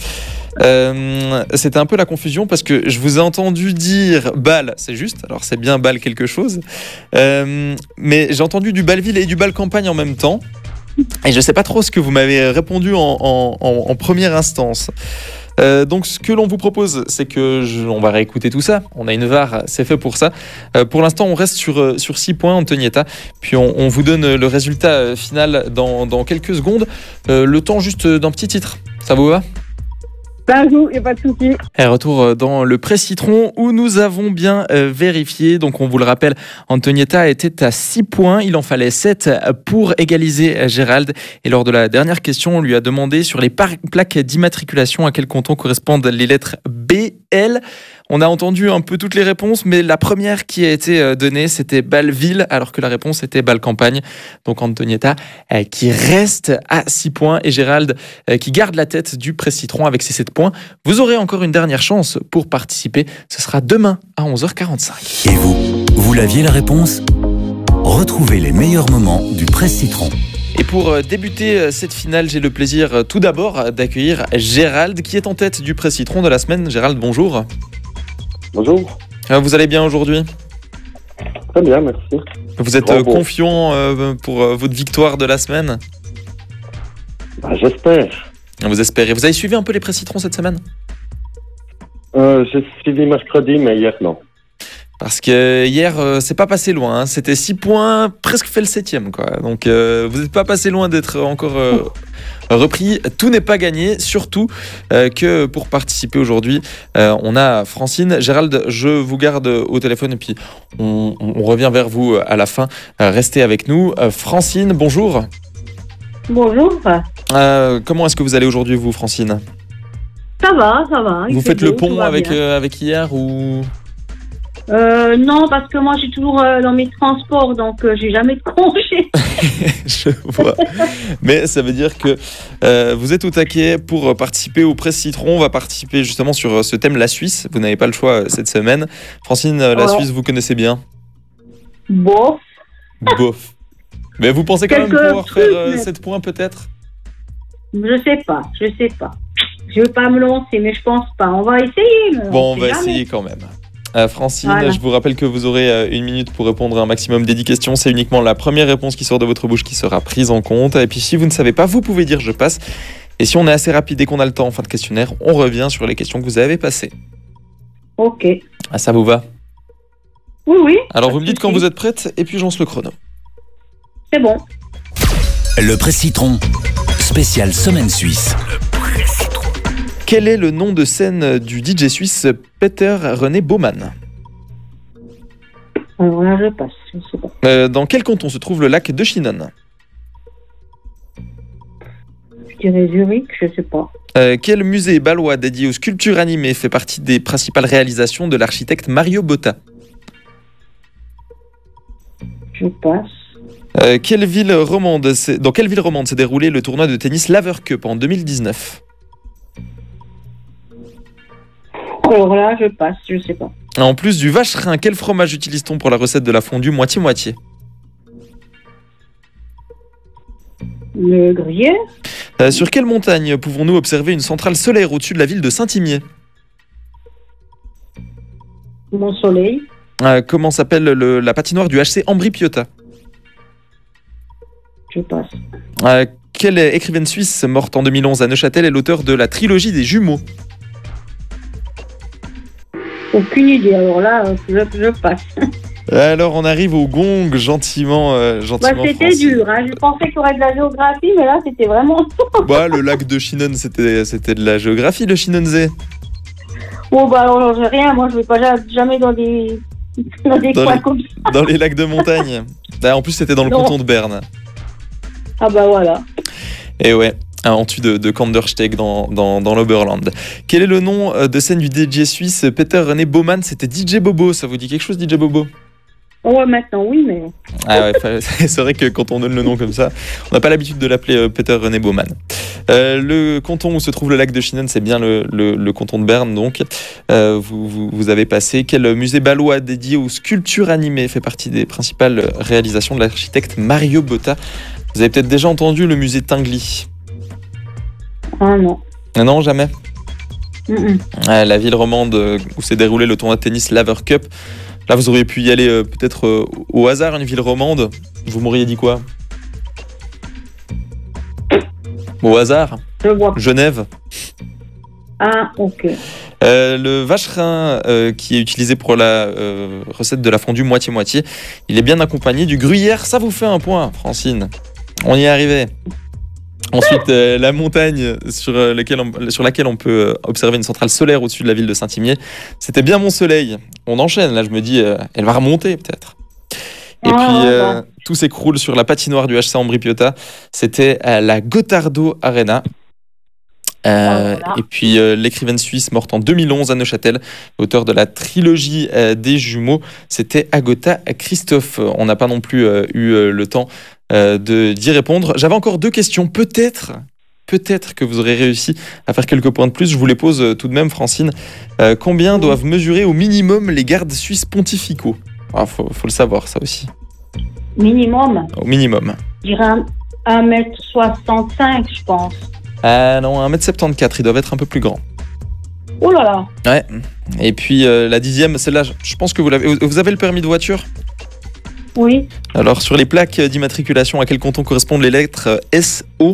Parce que je vous ai entendu dire Bâle, c'est juste, alors c'est bien Bâle quelque chose, mais j'ai entendu du Bâle-Ville et du Bâle-Campagne en même temps, et je sais pas trop ce que vous m'avez répondu en première instance. Donc ce que l'on vous propose, c'est que on va réécouter tout ça. On a une VAR, c'est fait pour ça. Pour l'instant, on reste sur 6 points, Antonietta. Puis on vous donne le résultat final dans quelques secondes. Le temps juste d'un petit titre. Ça vous va ? Ça joue, il n'y a pas de souci. Et retour dans le pré-citron où nous avons bien vérifié. Donc on vous le rappelle, Antonietta était à 6 points. Il en fallait 7 pour égaliser Gérald. Et lors de la dernière question, on lui a demandé sur les plaques d'immatriculation à quel canton correspondent les lettres B, L. On a entendu un peu toutes les réponses, mais la première qui a été donnée, c'était Bâle-Ville, alors que la réponse était Bâle-Campagne. Donc Antonietta qui reste à 6 points et Gérald qui garde la tête du pré-citron avec ses 7 points. Vous aurez encore une dernière chance pour participer. Ce sera demain à 11h45. Et vous l'aviez la réponse? Retrouvez les meilleurs moments du pré-citron. Et pour débuter cette finale, j'ai le plaisir tout d'abord d'accueillir Gérald qui est en tête du pré-citron de la semaine. Gérald, bonjour. Bonjour. Vous allez bien aujourd'hui? Très bien, merci. Vous êtes confiant pour votre victoire de la semaine? J'espère. Vous espérez. Vous avez suivi un peu les pré-citrons cette semaine? J'ai suivi mercredi, mais hier non. Parce que hier, c'est pas passé loin. Hein. C'était 6 points, presque fait le 7e, quoi. Donc, vous n'êtes pas passé loin d'être encore repris. Tout n'est pas gagné, surtout que pour participer aujourd'hui, on a Francine. Gérald, je vous garde au téléphone et puis on revient vers vous à la fin. Restez avec nous. Francine, bonjour. Bonjour. Comment est-ce que vous allez aujourd'hui, vous, Francine? Ça va, ça va. Vous faites le pont avec hier ou... Non, parce que moi, je suis toujours dans mes transports, donc j'ai jamais de congé. Je vois. Mais ça veut dire que vous êtes au taquet pour participer au Presse-Citron. On va participer justement sur ce thème, la Suisse. Vous n'avez pas le choix cette semaine. Francine, la Suisse, vous connaissez bien? Bof. Bof. Mais vous pensez quand même pouvoir faire 7 points peut-être? Je sais pas. Je vais pas me lancer, mais je pense pas. On va essayer. Bon, on va essayer quand même. Francine, voilà. Je vous rappelle que vous aurez 1 minute pour répondre à un maximum des 10 questions. C'est uniquement la première réponse qui sort de votre bouche qui sera prise en compte. Et puis si vous ne savez pas, vous pouvez dire je passe. Et si on est assez rapide et qu'on a le temps en fin de questionnaire, on revient sur les questions que vous avez passées. Ok. Ah, ça vous va? Oui. Alors vous me dites quand vous êtes prête et puis je lance le chrono. C'est bon. Le Presse-Citron, spécial Semaine Suisse. Quel est le nom de scène du DJ suisse Peter René Baumann? Alors là, je passe, je sais pas. Dans quel canton se trouve le lac de Chinon? Je dirais Zurich, je sais pas. Quel musée bâlois dédié aux sculptures animées fait partie des principales réalisations de l'architecte Mario Botta? Je passe. Dans quelle ville romande s'est déroulé le tournoi de tennis Laver Cup en 2019? Alors là, je passe, je sais pas. En plus du vacherin, quel fromage utilise-t-on pour la recette de la fondue moitié-moitié? Le gruyère. Sur quelle montagne pouvons-nous observer une centrale solaire au-dessus de la ville de Saint-Imier? Mon soleil. Comment s'appelle la patinoire du HC Ambri-Piotta? Je passe. Quelle écrivaine suisse morte en 2011 à Neuchâtel est l'auteur de la trilogie des jumeaux? Aucune idée. Alors là, je passe. Alors, on arrive au gong, gentiment. C'était Francine. dur. Hein. Je pensais qu'il y aurait de la géographie, mais là, c'était vraiment. Bah, le lac de Chinon, c'était de la géographie, le Chinonzé. Bon, bah, alors, j'ai rien. Moi, je vais pas jamais dans des coins comme ça. Dans les lacs de montagne. Ah, en plus, c'était dans le Non. canton de Berne. Ah, bah, voilà. Et ouais, en dessus de Kandersteg dans l'Oberland. Quel est le nom de scène du DJ suisse Peter René Baumann? C'était DJ Bobo. Ça vous dit quelque chose, DJ Bobo? Ouais, maintenant, oui, mais. Ah ouais, c'est vrai que quand on donne le nom comme ça, on n'a pas l'habitude de l'appeler Peter René Baumann. Le canton où se trouve le lac de Chinon, c'est bien le canton de Berne, donc. Vous avez passé. Quel musée balois dédié aux sculptures animées fait partie des principales réalisations de l'architecte Mario Botta? Vous avez peut-être déjà entendu le musée Tinguely. Ah, non. Ah non, jamais. Mm-mm. La ville romande où s'est déroulé le tournoi de tennis Laver Cup. Là, vous auriez pu y aller peut-être au hasard, une ville romande. Vous m'auriez dit quoi? Au hasard? Je vois. Genève. Ah, ok. Le vacherin qui est utilisé pour la recette de la fondue moitié-moitié, il est bien accompagné du gruyère. Ça vous fait un point, Francine. On y est arrivé. Ensuite, la montagne sur laquelle on peut observer une centrale solaire au-dessus de la ville de Saint-Imier. C'était bien Mont-Soleil. On enchaîne, là je me dis, elle va remonter peut-être. Et puis, tout s'écroule sur la patinoire du HC Ambri-Piotta. C'était la Gottardo Arena. Et puis, l'écrivaine suisse morte en 2011 à Neuchâtel, auteur de la trilogie des jumeaux, c'était Agota Christophe. On n'a pas non plus eu le temps d'y répondre. J'avais encore 2 questions. Peut-être que vous aurez réussi à faire quelques points de plus. Je vous les pose tout de même, Francine. Combien doivent mesurer au minimum les gardes suisses pontificaux? Faut le savoir, ça aussi. Minimum? Au minimum. Je dirais 1m65, je pense. Ah non, 1m74, ils doivent être un peu plus grands. Oh là là. Ouais. Et puis la 10e, celle-là, je pense que vous l'avez. Vous avez le permis de voiture? Oui. Alors, sur les plaques d'immatriculation, à quel canton correspondent les lettres S-O?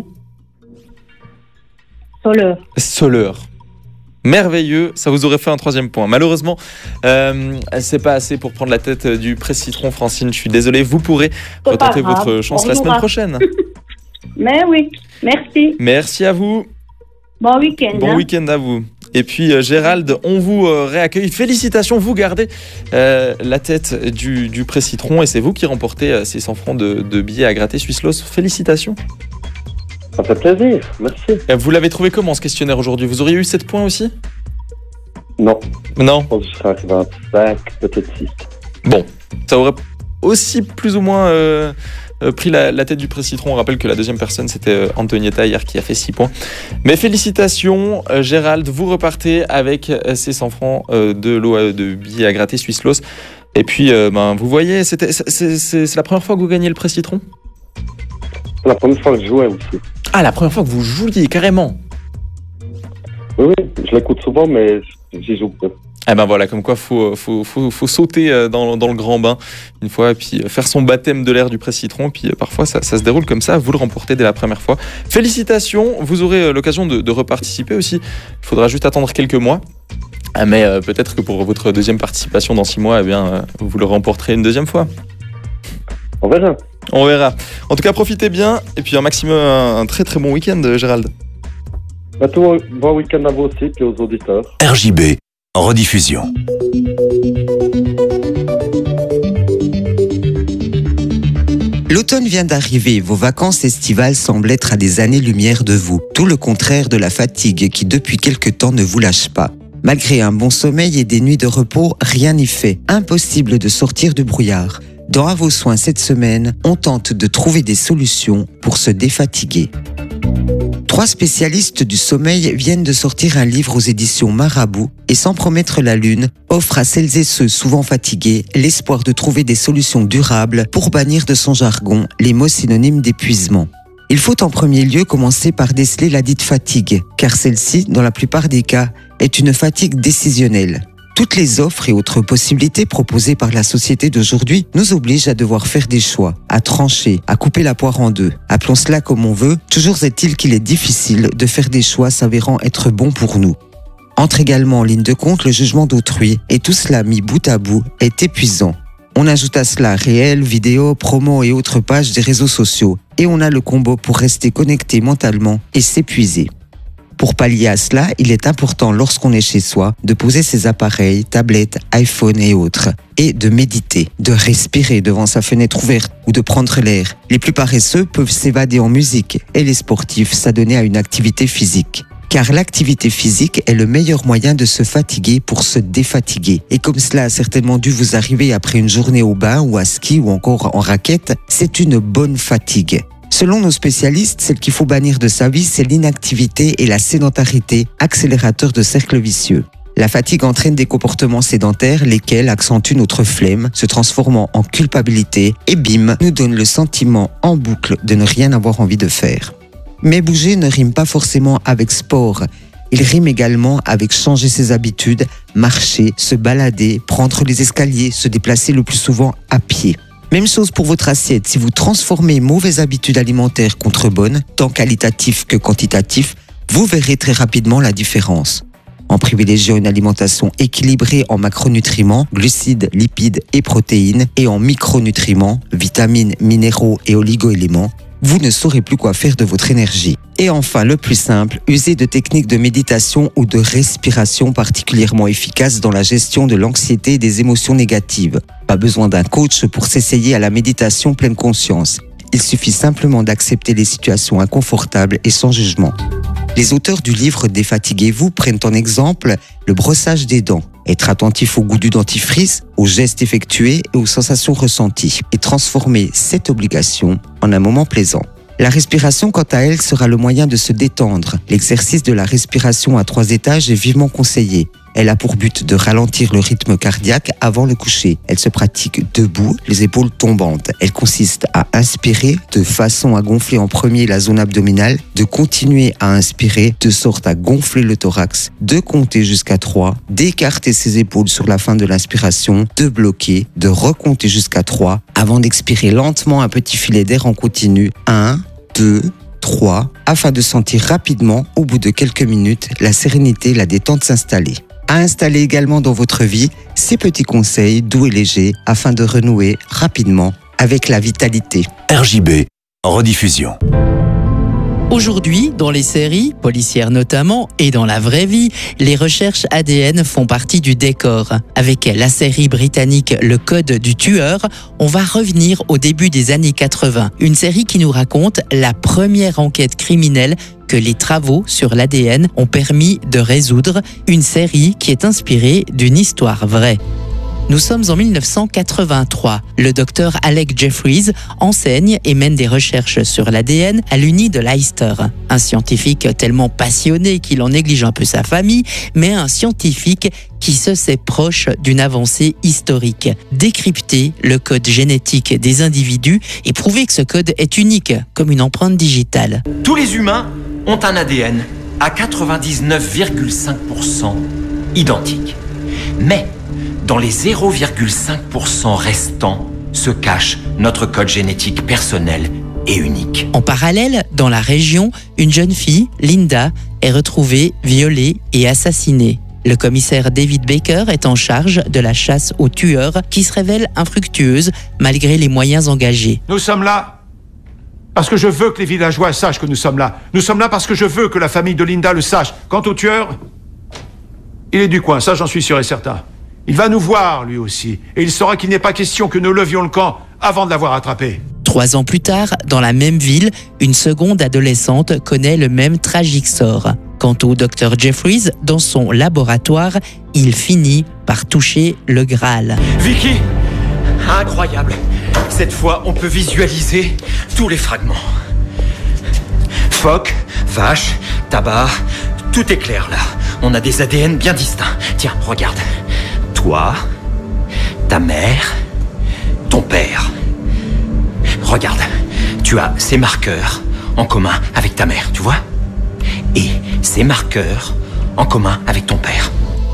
Soleure. Soleure. Merveilleux, ça vous aurait fait un 3e point. Malheureusement, c'est pas assez pour prendre la tête du Presse Citron, Francine. Je suis désolé, vous pourrez retenter votre chance la semaine prochaine. Mais oui, merci. Merci à vous. Bon week-end. Bon week-end à vous. Et puis Gérald, on vous réaccueille. Félicitations, vous gardez la tête du Presse Citron et c'est vous qui remportez ces 100 francs de billets à gratter Swisslos. Félicitations. Ça fait plaisir, merci. Vous l'avez trouvé comment ce questionnaire aujourd'hui? Vous auriez eu 7 points aussi? Non. Non. Je pense que je serais arrivé à 5, peut-être 6. Bon, ça aurait aussi plus ou moins pris la tête du Presse Citron. On rappelle que la 2e personne, c'était Antonietta hier qui a fait 6 points. Mais félicitations, Gérald, vous repartez avec ces 100 francs de lot de billets à gratter Swisslos. Et puis, vous voyez, c'est la première fois que vous gagnez le Presse Citron? C'est la première fois que je jouais aussi. Ah, la première fois que vous jouiez, carrément. Oui, je l'écoute souvent, mais j'y joue peu. Eh ben voilà, comme quoi faut sauter dans le grand bain une fois et puis faire son baptême de l'air du Presse Citron. Puis parfois ça se déroule comme ça, vous le remportez dès la première fois. Félicitations, vous aurez l'occasion de reparticiper aussi. Il faudra juste attendre quelques mois. Mais peut-être que pour votre 2e participation dans 6 mois, vous le remporterez une 2e fois. On verra. On verra. En tout cas, profitez bien et puis un maximum un très très bon week-end, Gérald. Bon week-end à vous aussi et aux auditeurs. RJB, rediffusion. L'automne vient d'arriver, vos vacances estivales semblent être à des années-lumière de vous. Tout le contraire de la fatigue qui depuis quelque temps ne vous lâche pas. Malgré un bon sommeil et des nuits de repos, rien n'y fait. Impossible de sortir du brouillard. Dans À vos soins cette semaine, on tente de trouver des solutions pour se défatiguer. 3 spécialistes du sommeil viennent de sortir un livre aux éditions Marabout et sans promettre la lune, offre à celles et ceux souvent fatigués l'espoir de trouver des solutions durables pour bannir de son jargon les mots synonymes d'épuisement. Il faut en premier lieu commencer par déceler la dite fatigue, car celle-ci, dans la plupart des cas, est une fatigue décisionnelle. Toutes les offres et autres possibilités proposées par la société d'aujourd'hui nous obligent à devoir faire des choix, à trancher, à couper la poire en 2. Appelons cela comme on veut, toujours est-il qu'il est difficile de faire des choix s'avérant être bons pour nous. Entre également en ligne de compte le jugement d'autrui, et tout cela mis bout à bout est épuisant. On ajoute à cela réels, vidéos, promos et autres pages des réseaux sociaux, et on a le combo pour rester connecté mentalement et s'épuiser. Pour pallier à cela, il est important lorsqu'on est chez soi de poser ses appareils, tablettes, iPhone et autres, et de méditer, de respirer devant sa fenêtre ouverte ou de prendre l'air. Les plus paresseux peuvent s'évader en musique et les sportifs s'adonner à une activité physique. Car l'activité physique est le meilleur moyen de se fatiguer pour se défatiguer. Et comme cela a certainement dû vous arriver après une journée au bain ou à ski ou encore en raquette, c'est une bonne fatigue. Selon nos spécialistes, celle qu'il faut bannir de sa vie, c'est l'inactivité et la sédentarité, accélérateur de cercles vicieux. La fatigue entraîne des comportements sédentaires, lesquels accentuent notre flemme, se transformant en culpabilité et bim, nous donne le sentiment en boucle de ne rien avoir envie de faire. Mais bouger ne rime pas forcément avec sport. Il rime également avec changer ses habitudes, marcher, se balader, prendre les escaliers, se déplacer le plus souvent à pied. Même chose pour votre assiette. Si vous transformez mauvaises habitudes alimentaires contre bonnes, tant qualitatives que quantitatives, vous verrez très rapidement la différence. En privilégiant une alimentation équilibrée en macronutriments, glucides, lipides et protéines, et en micronutriments, vitamines, minéraux et oligo-éléments, vous ne saurez plus quoi faire de votre énergie. Et enfin, le plus simple, usez de techniques de méditation ou de respiration particulièrement efficaces dans la gestion de l'anxiété et des émotions négatives. Pas besoin d'un coach pour s'essayer à la méditation pleine conscience. Il suffit simplement d'accepter les situations inconfortables et sans jugement. Les auteurs du livre Défatiguez-vous prennent en exemple le brossage des dents, être attentif au goût du dentifrice, aux gestes effectués et aux sensations ressenties, et transformer cette obligation en un moment plaisant. La respiration, quant à elle, sera le moyen de se détendre. L'exercice de la respiration à 3 étages est vivement conseillé. Elle a pour but de ralentir le rythme cardiaque avant le coucher. Elle se pratique debout, les épaules tombantes. Elle consiste à inspirer de façon à gonfler en premier la zone abdominale, de continuer à inspirer de sorte à gonfler le thorax, de compter jusqu'à 3, d'écarter ses épaules sur la fin de l'inspiration, de bloquer, de recompter jusqu'à 3, avant d'expirer lentement un petit filet d'air en continu. 1, 2, 3, afin de sentir rapidement, au bout de quelques minutes, la sérénité et la détente s'installer. À installer également dans votre vie ces petits conseils doux et légers afin de renouer rapidement avec la vitalité. RJB, en rediffusion. Aujourd'hui, dans les séries, policières notamment, et dans la vraie vie, les recherches ADN font partie du décor. Avec la série britannique Le Code du tueur, on va revenir au début des années 80. Une série qui nous raconte la première enquête criminelle que les travaux sur l'ADN ont permis de résoudre. Une série qui est inspirée d'une histoire vraie. Nous sommes en 1983. Le docteur Alec Jeffries enseigne et mène des recherches sur l'ADN à l'Uni de Leicester. Un scientifique tellement passionné qu'il en néglige un peu sa famille, mais un scientifique qui se sait proche d'une avancée historique. Décrypter le code génétique des individus et prouver que ce code est unique, comme une empreinte digitale. Tous les humains ont un ADN à 99,5% identique. Mais dans les 0,5% restants se cache notre code génétique personnel et unique. En parallèle, dans la région, une jeune fille, Linda, est retrouvée violée et assassinée. Le commissaire David Baker est en charge de la chasse aux tueurs qui se révèle infructueuse malgré les moyens engagés. Nous sommes là parce que je veux que les villageois sachent que nous sommes là. Nous sommes là parce que je veux que la famille de Linda le sache. Quant au tueur, il est du coin, ça j'en suis sûr et certain. Il va nous voir, lui aussi, et il saura qu'il n'est pas question que nous levions le camp avant de l'avoir attrapé. 3 ans plus tard, dans la même ville, une seconde adolescente connaît le même tragique sort. Quant au docteur Jeffries, dans son laboratoire, il finit par toucher le Graal. Vicky, incroyable. Cette fois, on peut visualiser tous les fragments. Phoque, vache, tabac, tout est clair là. On a des ADN bien distincts. Tiens, regarde. Toi, ta mère, ton père. Regarde, tu as ces marqueurs en commun avec ta mère, tu vois? Et ces marqueurs en commun avec ton père.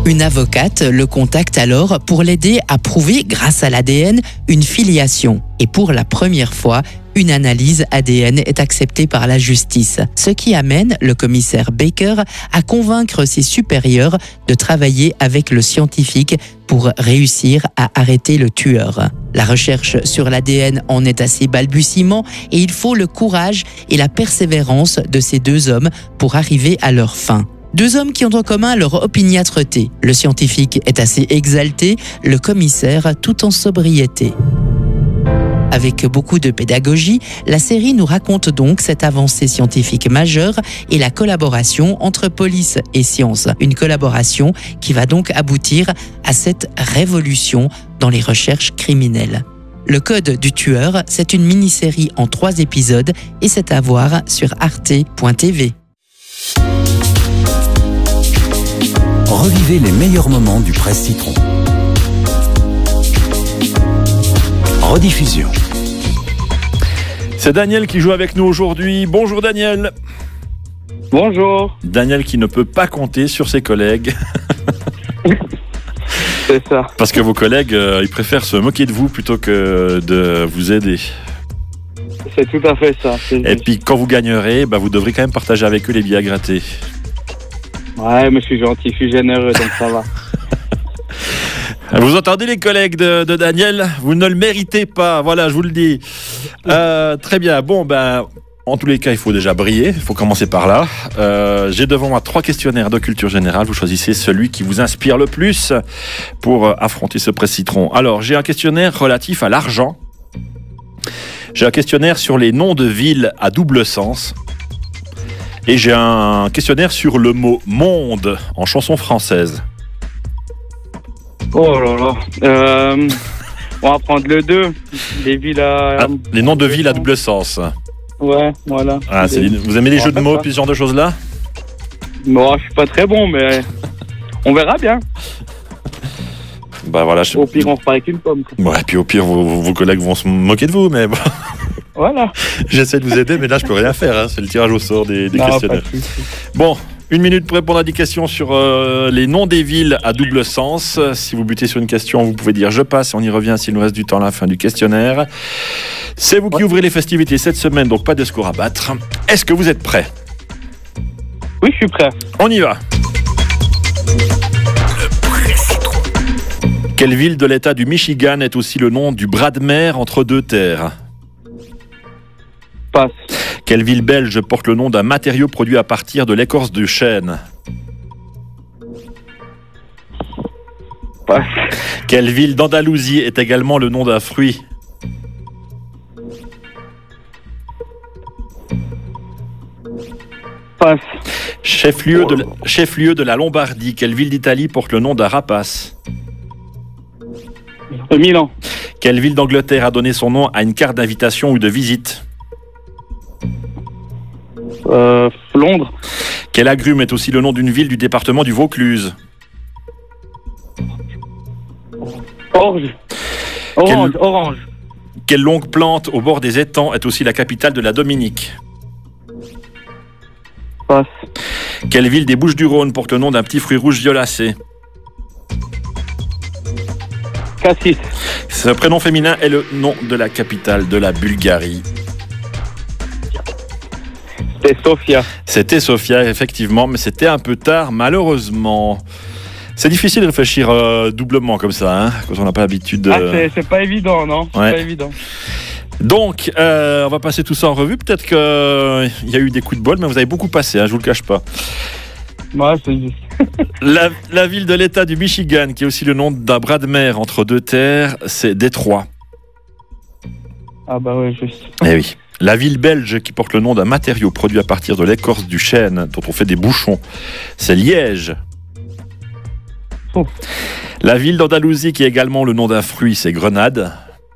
Une avocate le contacte alors pour l'aider à prouver, grâce à l'ADN, une filiation. Et pour la première fois, une analyse ADN est acceptée par la justice, ce qui amène le commissaire Baker à convaincre ses supérieurs de travailler avec le scientifique pour réussir à arrêter le tueur. La recherche sur l'ADN en est à ses balbutiements et il faut le courage et la persévérance de ces deux hommes pour arriver à leur fin. Deux hommes qui ont en commun leur opiniâtreté. Le scientifique est assez exalté, le commissaire tout en sobriété. Avec beaucoup de pédagogie, la série nous raconte donc cette avancée scientifique majeure et la collaboration entre police et science. Une collaboration qui va donc aboutir à cette révolution dans les recherches criminelles. Le Code du tueur, c'est une mini-série en 3 épisodes et c'est à voir sur arte.tv. Revivez les meilleurs moments du Presse Citron. Rediffusion. C'est Daniel qui joue avec nous aujourd'hui. Bonjour Daniel. Bonjour. Daniel qui ne peut pas compter sur ses collègues. C'est ça. Parce que vos collègues, ils préfèrent se moquer de vous plutôt que de vous aider. C'est tout à fait ça. Et puis quand vous gagnerez, vous devrez quand même partager avec eux les billets à gratter. Ouais, mais je suis gentil, je suis généreux, donc ça va. Vous entendez les collègues de Daniel? Vous ne le méritez pas, voilà, je vous le dis. Très bien, bon, en tous les cas, il faut déjà briller, il faut commencer par là. J'ai devant moi 3 questionnaires de culture générale, vous choisissez celui qui vous inspire le plus pour affronter ce Presse Citron. Alors, j'ai un questionnaire relatif à l'argent. J'ai un questionnaire sur les noms de villes à double sens. Et j'ai un questionnaire sur le mot « monde » en chanson française. Oh là là. On va prendre le 2. Les villes à... les noms de villes à double sens. Ouais, voilà. Vous aimez les jeux de mots et ce genre de choses-là? Bon, je suis pas très bon, mais on verra bien. Voilà. Au pire, on repart avec une pomme. Ouais, puis au pire, vos collègues vont se moquer de vous, mais bon. Voilà. J'essaie de vous aider, mais là, je peux rien faire. Hein. C'est le tirage au sort des questionnaires. Bon, 1 minute pour répondre à des questions sur les noms des villes à double sens. Si vous butez sur une question, vous pouvez dire « je passe » et on y revient s'il nous reste du temps à la fin du questionnaire. C'est vous qui ouvrez les festivités cette semaine, donc pas de score à battre. Est-ce que vous êtes prêts? Oui, je suis prêt. On y va. Quelle ville de l'État du Michigan est aussi le nom du bras de mer entre deux terres? Passe. Quelle ville belge porte le nom d'un matériau produit à partir de l'écorce du chêne? Passe. Quelle ville d'Andalousie est également le nom d'un fruit? Passe. Chef-lieu de la Lombardie, quelle ville d'Italie porte le nom d'un rapace? Milan. Quelle ville d'Angleterre a donné son nom à une carte d'invitation ou de visite? Londres. Quel agrume est aussi le nom d'une ville du département du Vaucluse? Orange. Quelle longue plante au bord des étangs est aussi la capitale de la Dominique? Passe. Quelle ville des Bouches-du-Rhône porte le nom d'un petit fruit rouge violacé? Cassis. Ce prénom féminin est le nom de la capitale de la Bulgarie. C'était Sofia. C'était Sofia, effectivement, mais c'était un peu tard, malheureusement. C'est difficile de réfléchir doublement comme ça, hein, quand on n'a pas l'habitude de... c'est pas évident, non? C'est pas évident. Donc, on va passer tout ça en revue. Peut-être qu'il y a eu des coups de bol, mais vous avez beaucoup passé, hein, je vous le cache pas. Ouais, c'est juste. La ville de l'État du Michigan, qui est aussi le nom d'un bras de mer entre deux terres, c'est Détroit. Ah bah ouais, juste. Eh oui. La ville belge qui porte le nom d'un matériau produit à partir de l'écorce du chêne, dont on fait des bouchons, c'est Liège. Oh. La ville d'Andalousie qui est également le nom d'un fruit, c'est Grenade.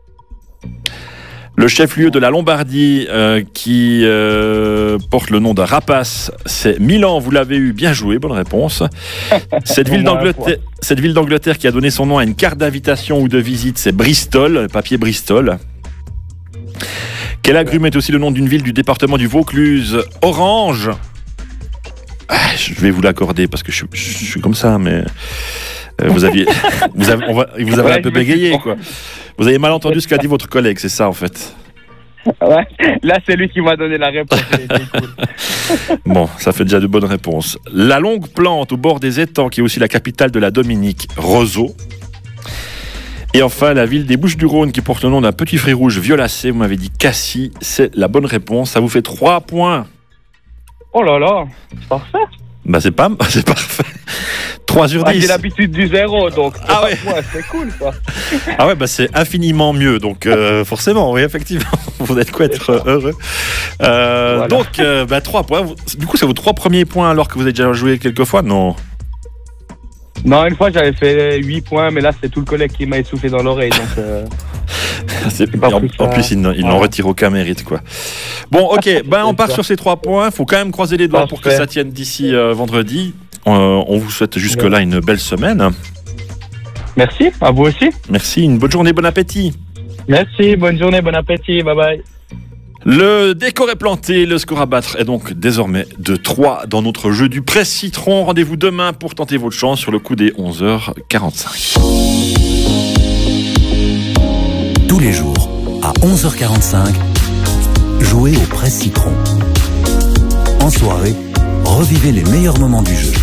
Le chef-lieu de la Lombardie qui porte le nom d'un rapace, c'est Milan, vous l'avez eu, bien joué, bonne réponse. Cette ville d'Angleterre qui a donné son nom à une carte d'invitation ou de visite, c'est Bristol, le papier Bristol. Quel agrume est aussi le nom d'une ville du département du Vaucluse? Orange. Je vais vous l'accorder parce que je suis comme ça, mais vous avez un peu bégayé, quoi. Vous avez mal entendu ce qu'a dit votre collègue, c'est ça en fait. Ouais. Là, c'est lui qui m'a donné la réponse. Cool. Bon, ça fait déjà de bonnes réponses. La longue plante au bord des étangs, qui est aussi la capitale de la Dominique, Roseau. Et enfin, la ville des Bouches-du-Rhône, qui porte le nom d'un petit fruit rouge violacé. Vous m'avez dit Cassis, c'est la bonne réponse. Ça vous fait 3 points. Oh là là, c'est parfait. Bah c'est parfait. 3 sur 10. J'ai l'habitude du 0, donc ouais. C'est cool, ça. Ah ouais, bah c'est infiniment mieux. Donc forcément, oui, effectivement, vous n'êtes quoi être heureux. Voilà. Donc, 3 points. Du coup, c'est vos 3 premiers points alors que vous avez déjà joué quelques fois, non? Non, une fois, j'avais fait 8 points, mais là, c'est tout le collègue qui m'a essoufflé dans l'oreille. Donc, en plus, il n'en retire aucun mérite, quoi. Bon, ok, on part sur ces 3 points. Il faut quand même croiser les doigts pour que ça tienne d'ici vendredi. On vous souhaite jusque-là une belle semaine. Merci, à vous aussi. Merci, une bonne journée, bon appétit. Merci, bonne journée, bon appétit, bye bye. Le décor est planté, le score à battre est donc désormais de 3 dans notre jeu du Presse Citron. Rendez-vous demain pour tenter votre chance sur le coup des 11h45. Tous les jours, à 11h45, jouez au Presse Citron. En soirée, revivez les meilleurs moments du jeu.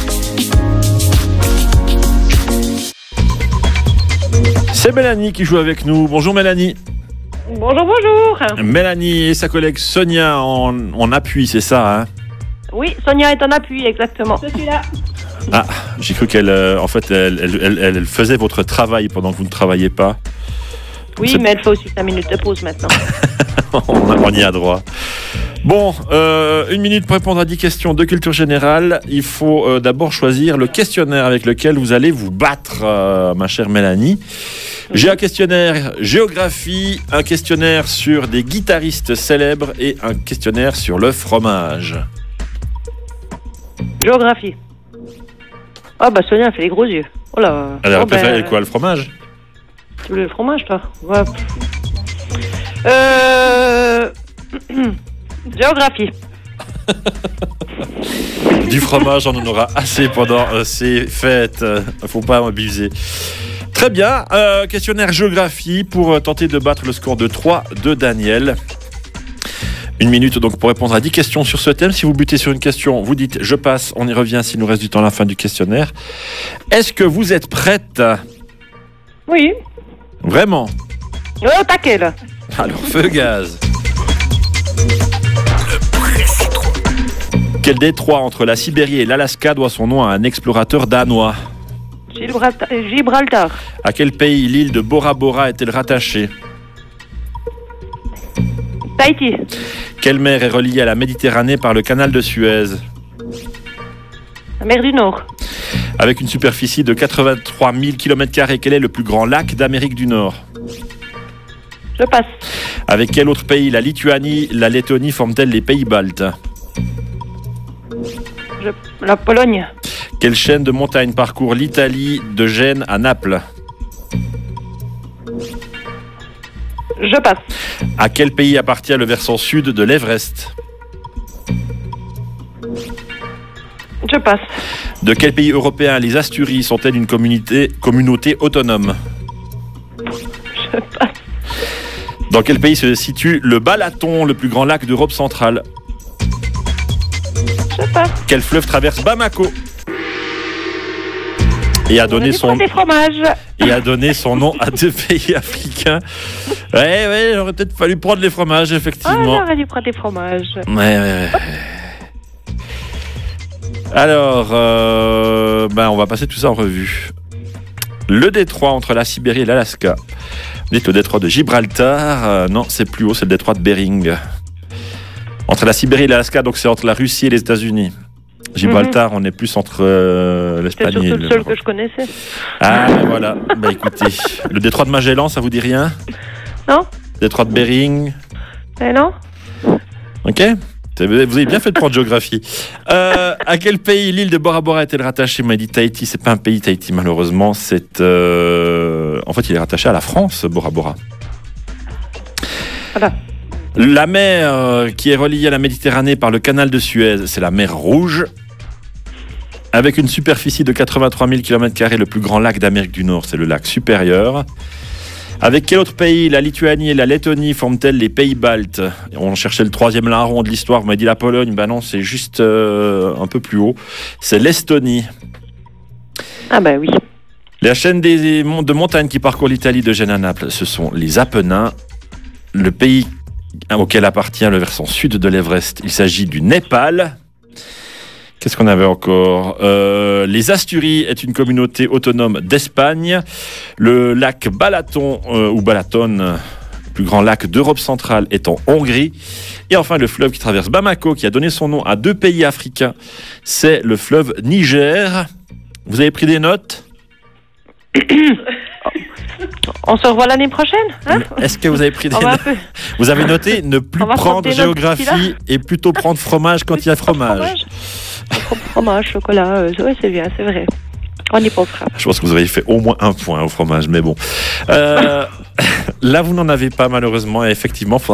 C'est Mélanie qui joue avec nous. Bonjour Mélanie. Bonjour, bonjour. Mélanie et sa collègue Sonia en appui, c'est ça, hein? Oui, Sonia est en appui, exactement. Je suis là. Ah, j'ai cru qu'elle elle faisait votre travail pendant que vous ne travaillez pas. Oui, mais elle fait aussi 5 minutes de pause maintenant. on y a droit. Bon, 1 minute pour répondre à 10 questions de culture générale. Il faut d'abord choisir le questionnaire avec lequel vous allez vous battre, ma chère Mélanie. J'ai un questionnaire géographie, un questionnaire sur des guitaristes célèbres et un questionnaire sur le fromage. Géographie. Ah bah Sonia fait les gros yeux. Oh là. Elle a préféré quoi, le fromage? Tu voulais le fromage, toi? Ouais. Géographie. Du fromage, on en aura assez pendant ces fêtes. Faut pas abuser. Très bien. Questionnaire géographie pour tenter de battre le score de 3 de Daniel. 1 minute donc pour répondre à 10 questions sur ce thème. Si vous butez sur une question, vous dites je passe. On y revient s'il nous reste du temps à la fin du questionnaire. Est-ce que vous êtes prête? Oui. Vraiment? Oh, taquet là. Alors, feu gaz. Quel détroit entre la Sibérie et l'Alaska doit son nom à un explorateur danois? Gibraltar. À quel pays l'île de Bora Bora est-elle rattachée? Tahiti. Quelle mer est reliée à la Méditerranée par le canal de Suez? La mer du Nord. Avec une superficie de 83 000 km², quel est le plus grand lac d'Amérique du Nord? Je passe. Avec quel autre pays la Lituanie, la Lettonie forment-elles les pays baltes? La Pologne. Quelle chaîne de montagnes parcourt l'Italie de Gênes à Naples? Je passe. À quel pays appartient le versant sud de l'Everest? Je passe. De quel pays européen les Asturies sont-elles une communauté autonome? Je passe. Dans quel pays se situe le Balaton, le plus grand lac d'Europe centrale? Je passe. Quel fleuve traverse Bamako? Et a donné son nom à 2 pays africains. Ouais, j'aurais peut-être fallu prendre les fromages, effectivement. Ah, j'aurais dû prendre des fromages. Ouais. Alors, on va passer tout ça en revue. Le détroit entre la Sibérie et l'Alaska. Vous dites le détroit de Gibraltar. Non, c'est plus haut, c'est le détroit de Bering. Entre la Sibérie et l'Alaska, donc c'est entre la Russie et les États-Unis. Gibraltar, on est plus entre l'Espagne et c'est surtout le seul que je connaissais. Ah, voilà. Écoutez, le détroit de Magellan, ça vous dit rien? Non. Détroit de Bering? Non. Ok. Vous avez bien fait de prendre géographie. À quel pays l'île de Bora Bora est-elle rattachée? On m'a dit Tahiti, c'est pas un pays, Tahiti, malheureusement. C'est en fait, il est rattaché à la France, Bora Bora. Voilà. La mer qui est reliée à la Méditerranée par le canal de Suez, c'est la mer Rouge. Avec une superficie de 83 000 km², le plus grand lac d'Amérique du Nord, c'est le lac Supérieur. Avec quel autre pays, la Lituanie et la Lettonie, forment-elles les pays baltes? On cherchait le troisième larron de l'histoire, vous m'avez dit la Pologne, ben non, c'est juste un peu plus haut. C'est l'Estonie. Ah bah oui. La chaîne de montagnes qui parcourt l'Italie de Gênes à Naples, ce sont les Apennins. Le pays auquel appartient le versant sud de l'Everest, il s'agit du Népal. Qu'est-ce qu'on avait encore? Les Asturies est une communauté autonome d'Espagne. Le lac Balaton, ou Balaton, le plus grand lac d'Europe centrale, est en Hongrie. Et enfin, le fleuve qui traverse Bamako, qui a donné son nom à 2 pays africains, c'est le fleuve Niger. Vous avez pris des notes? On se revoit l'année prochaine, hein? Est-ce que vous avez pris des notes? Vous avez noté ne plus prendre géographie et plutôt prendre fromage quand il y a fromage. Fromage, chocolat, ouais, c'est bien, c'est vrai. On y pensera. Je pense que vous avez fait au moins 1 point au fromage, mais bon. Là, vous n'en avez pas malheureusement, et effectivement,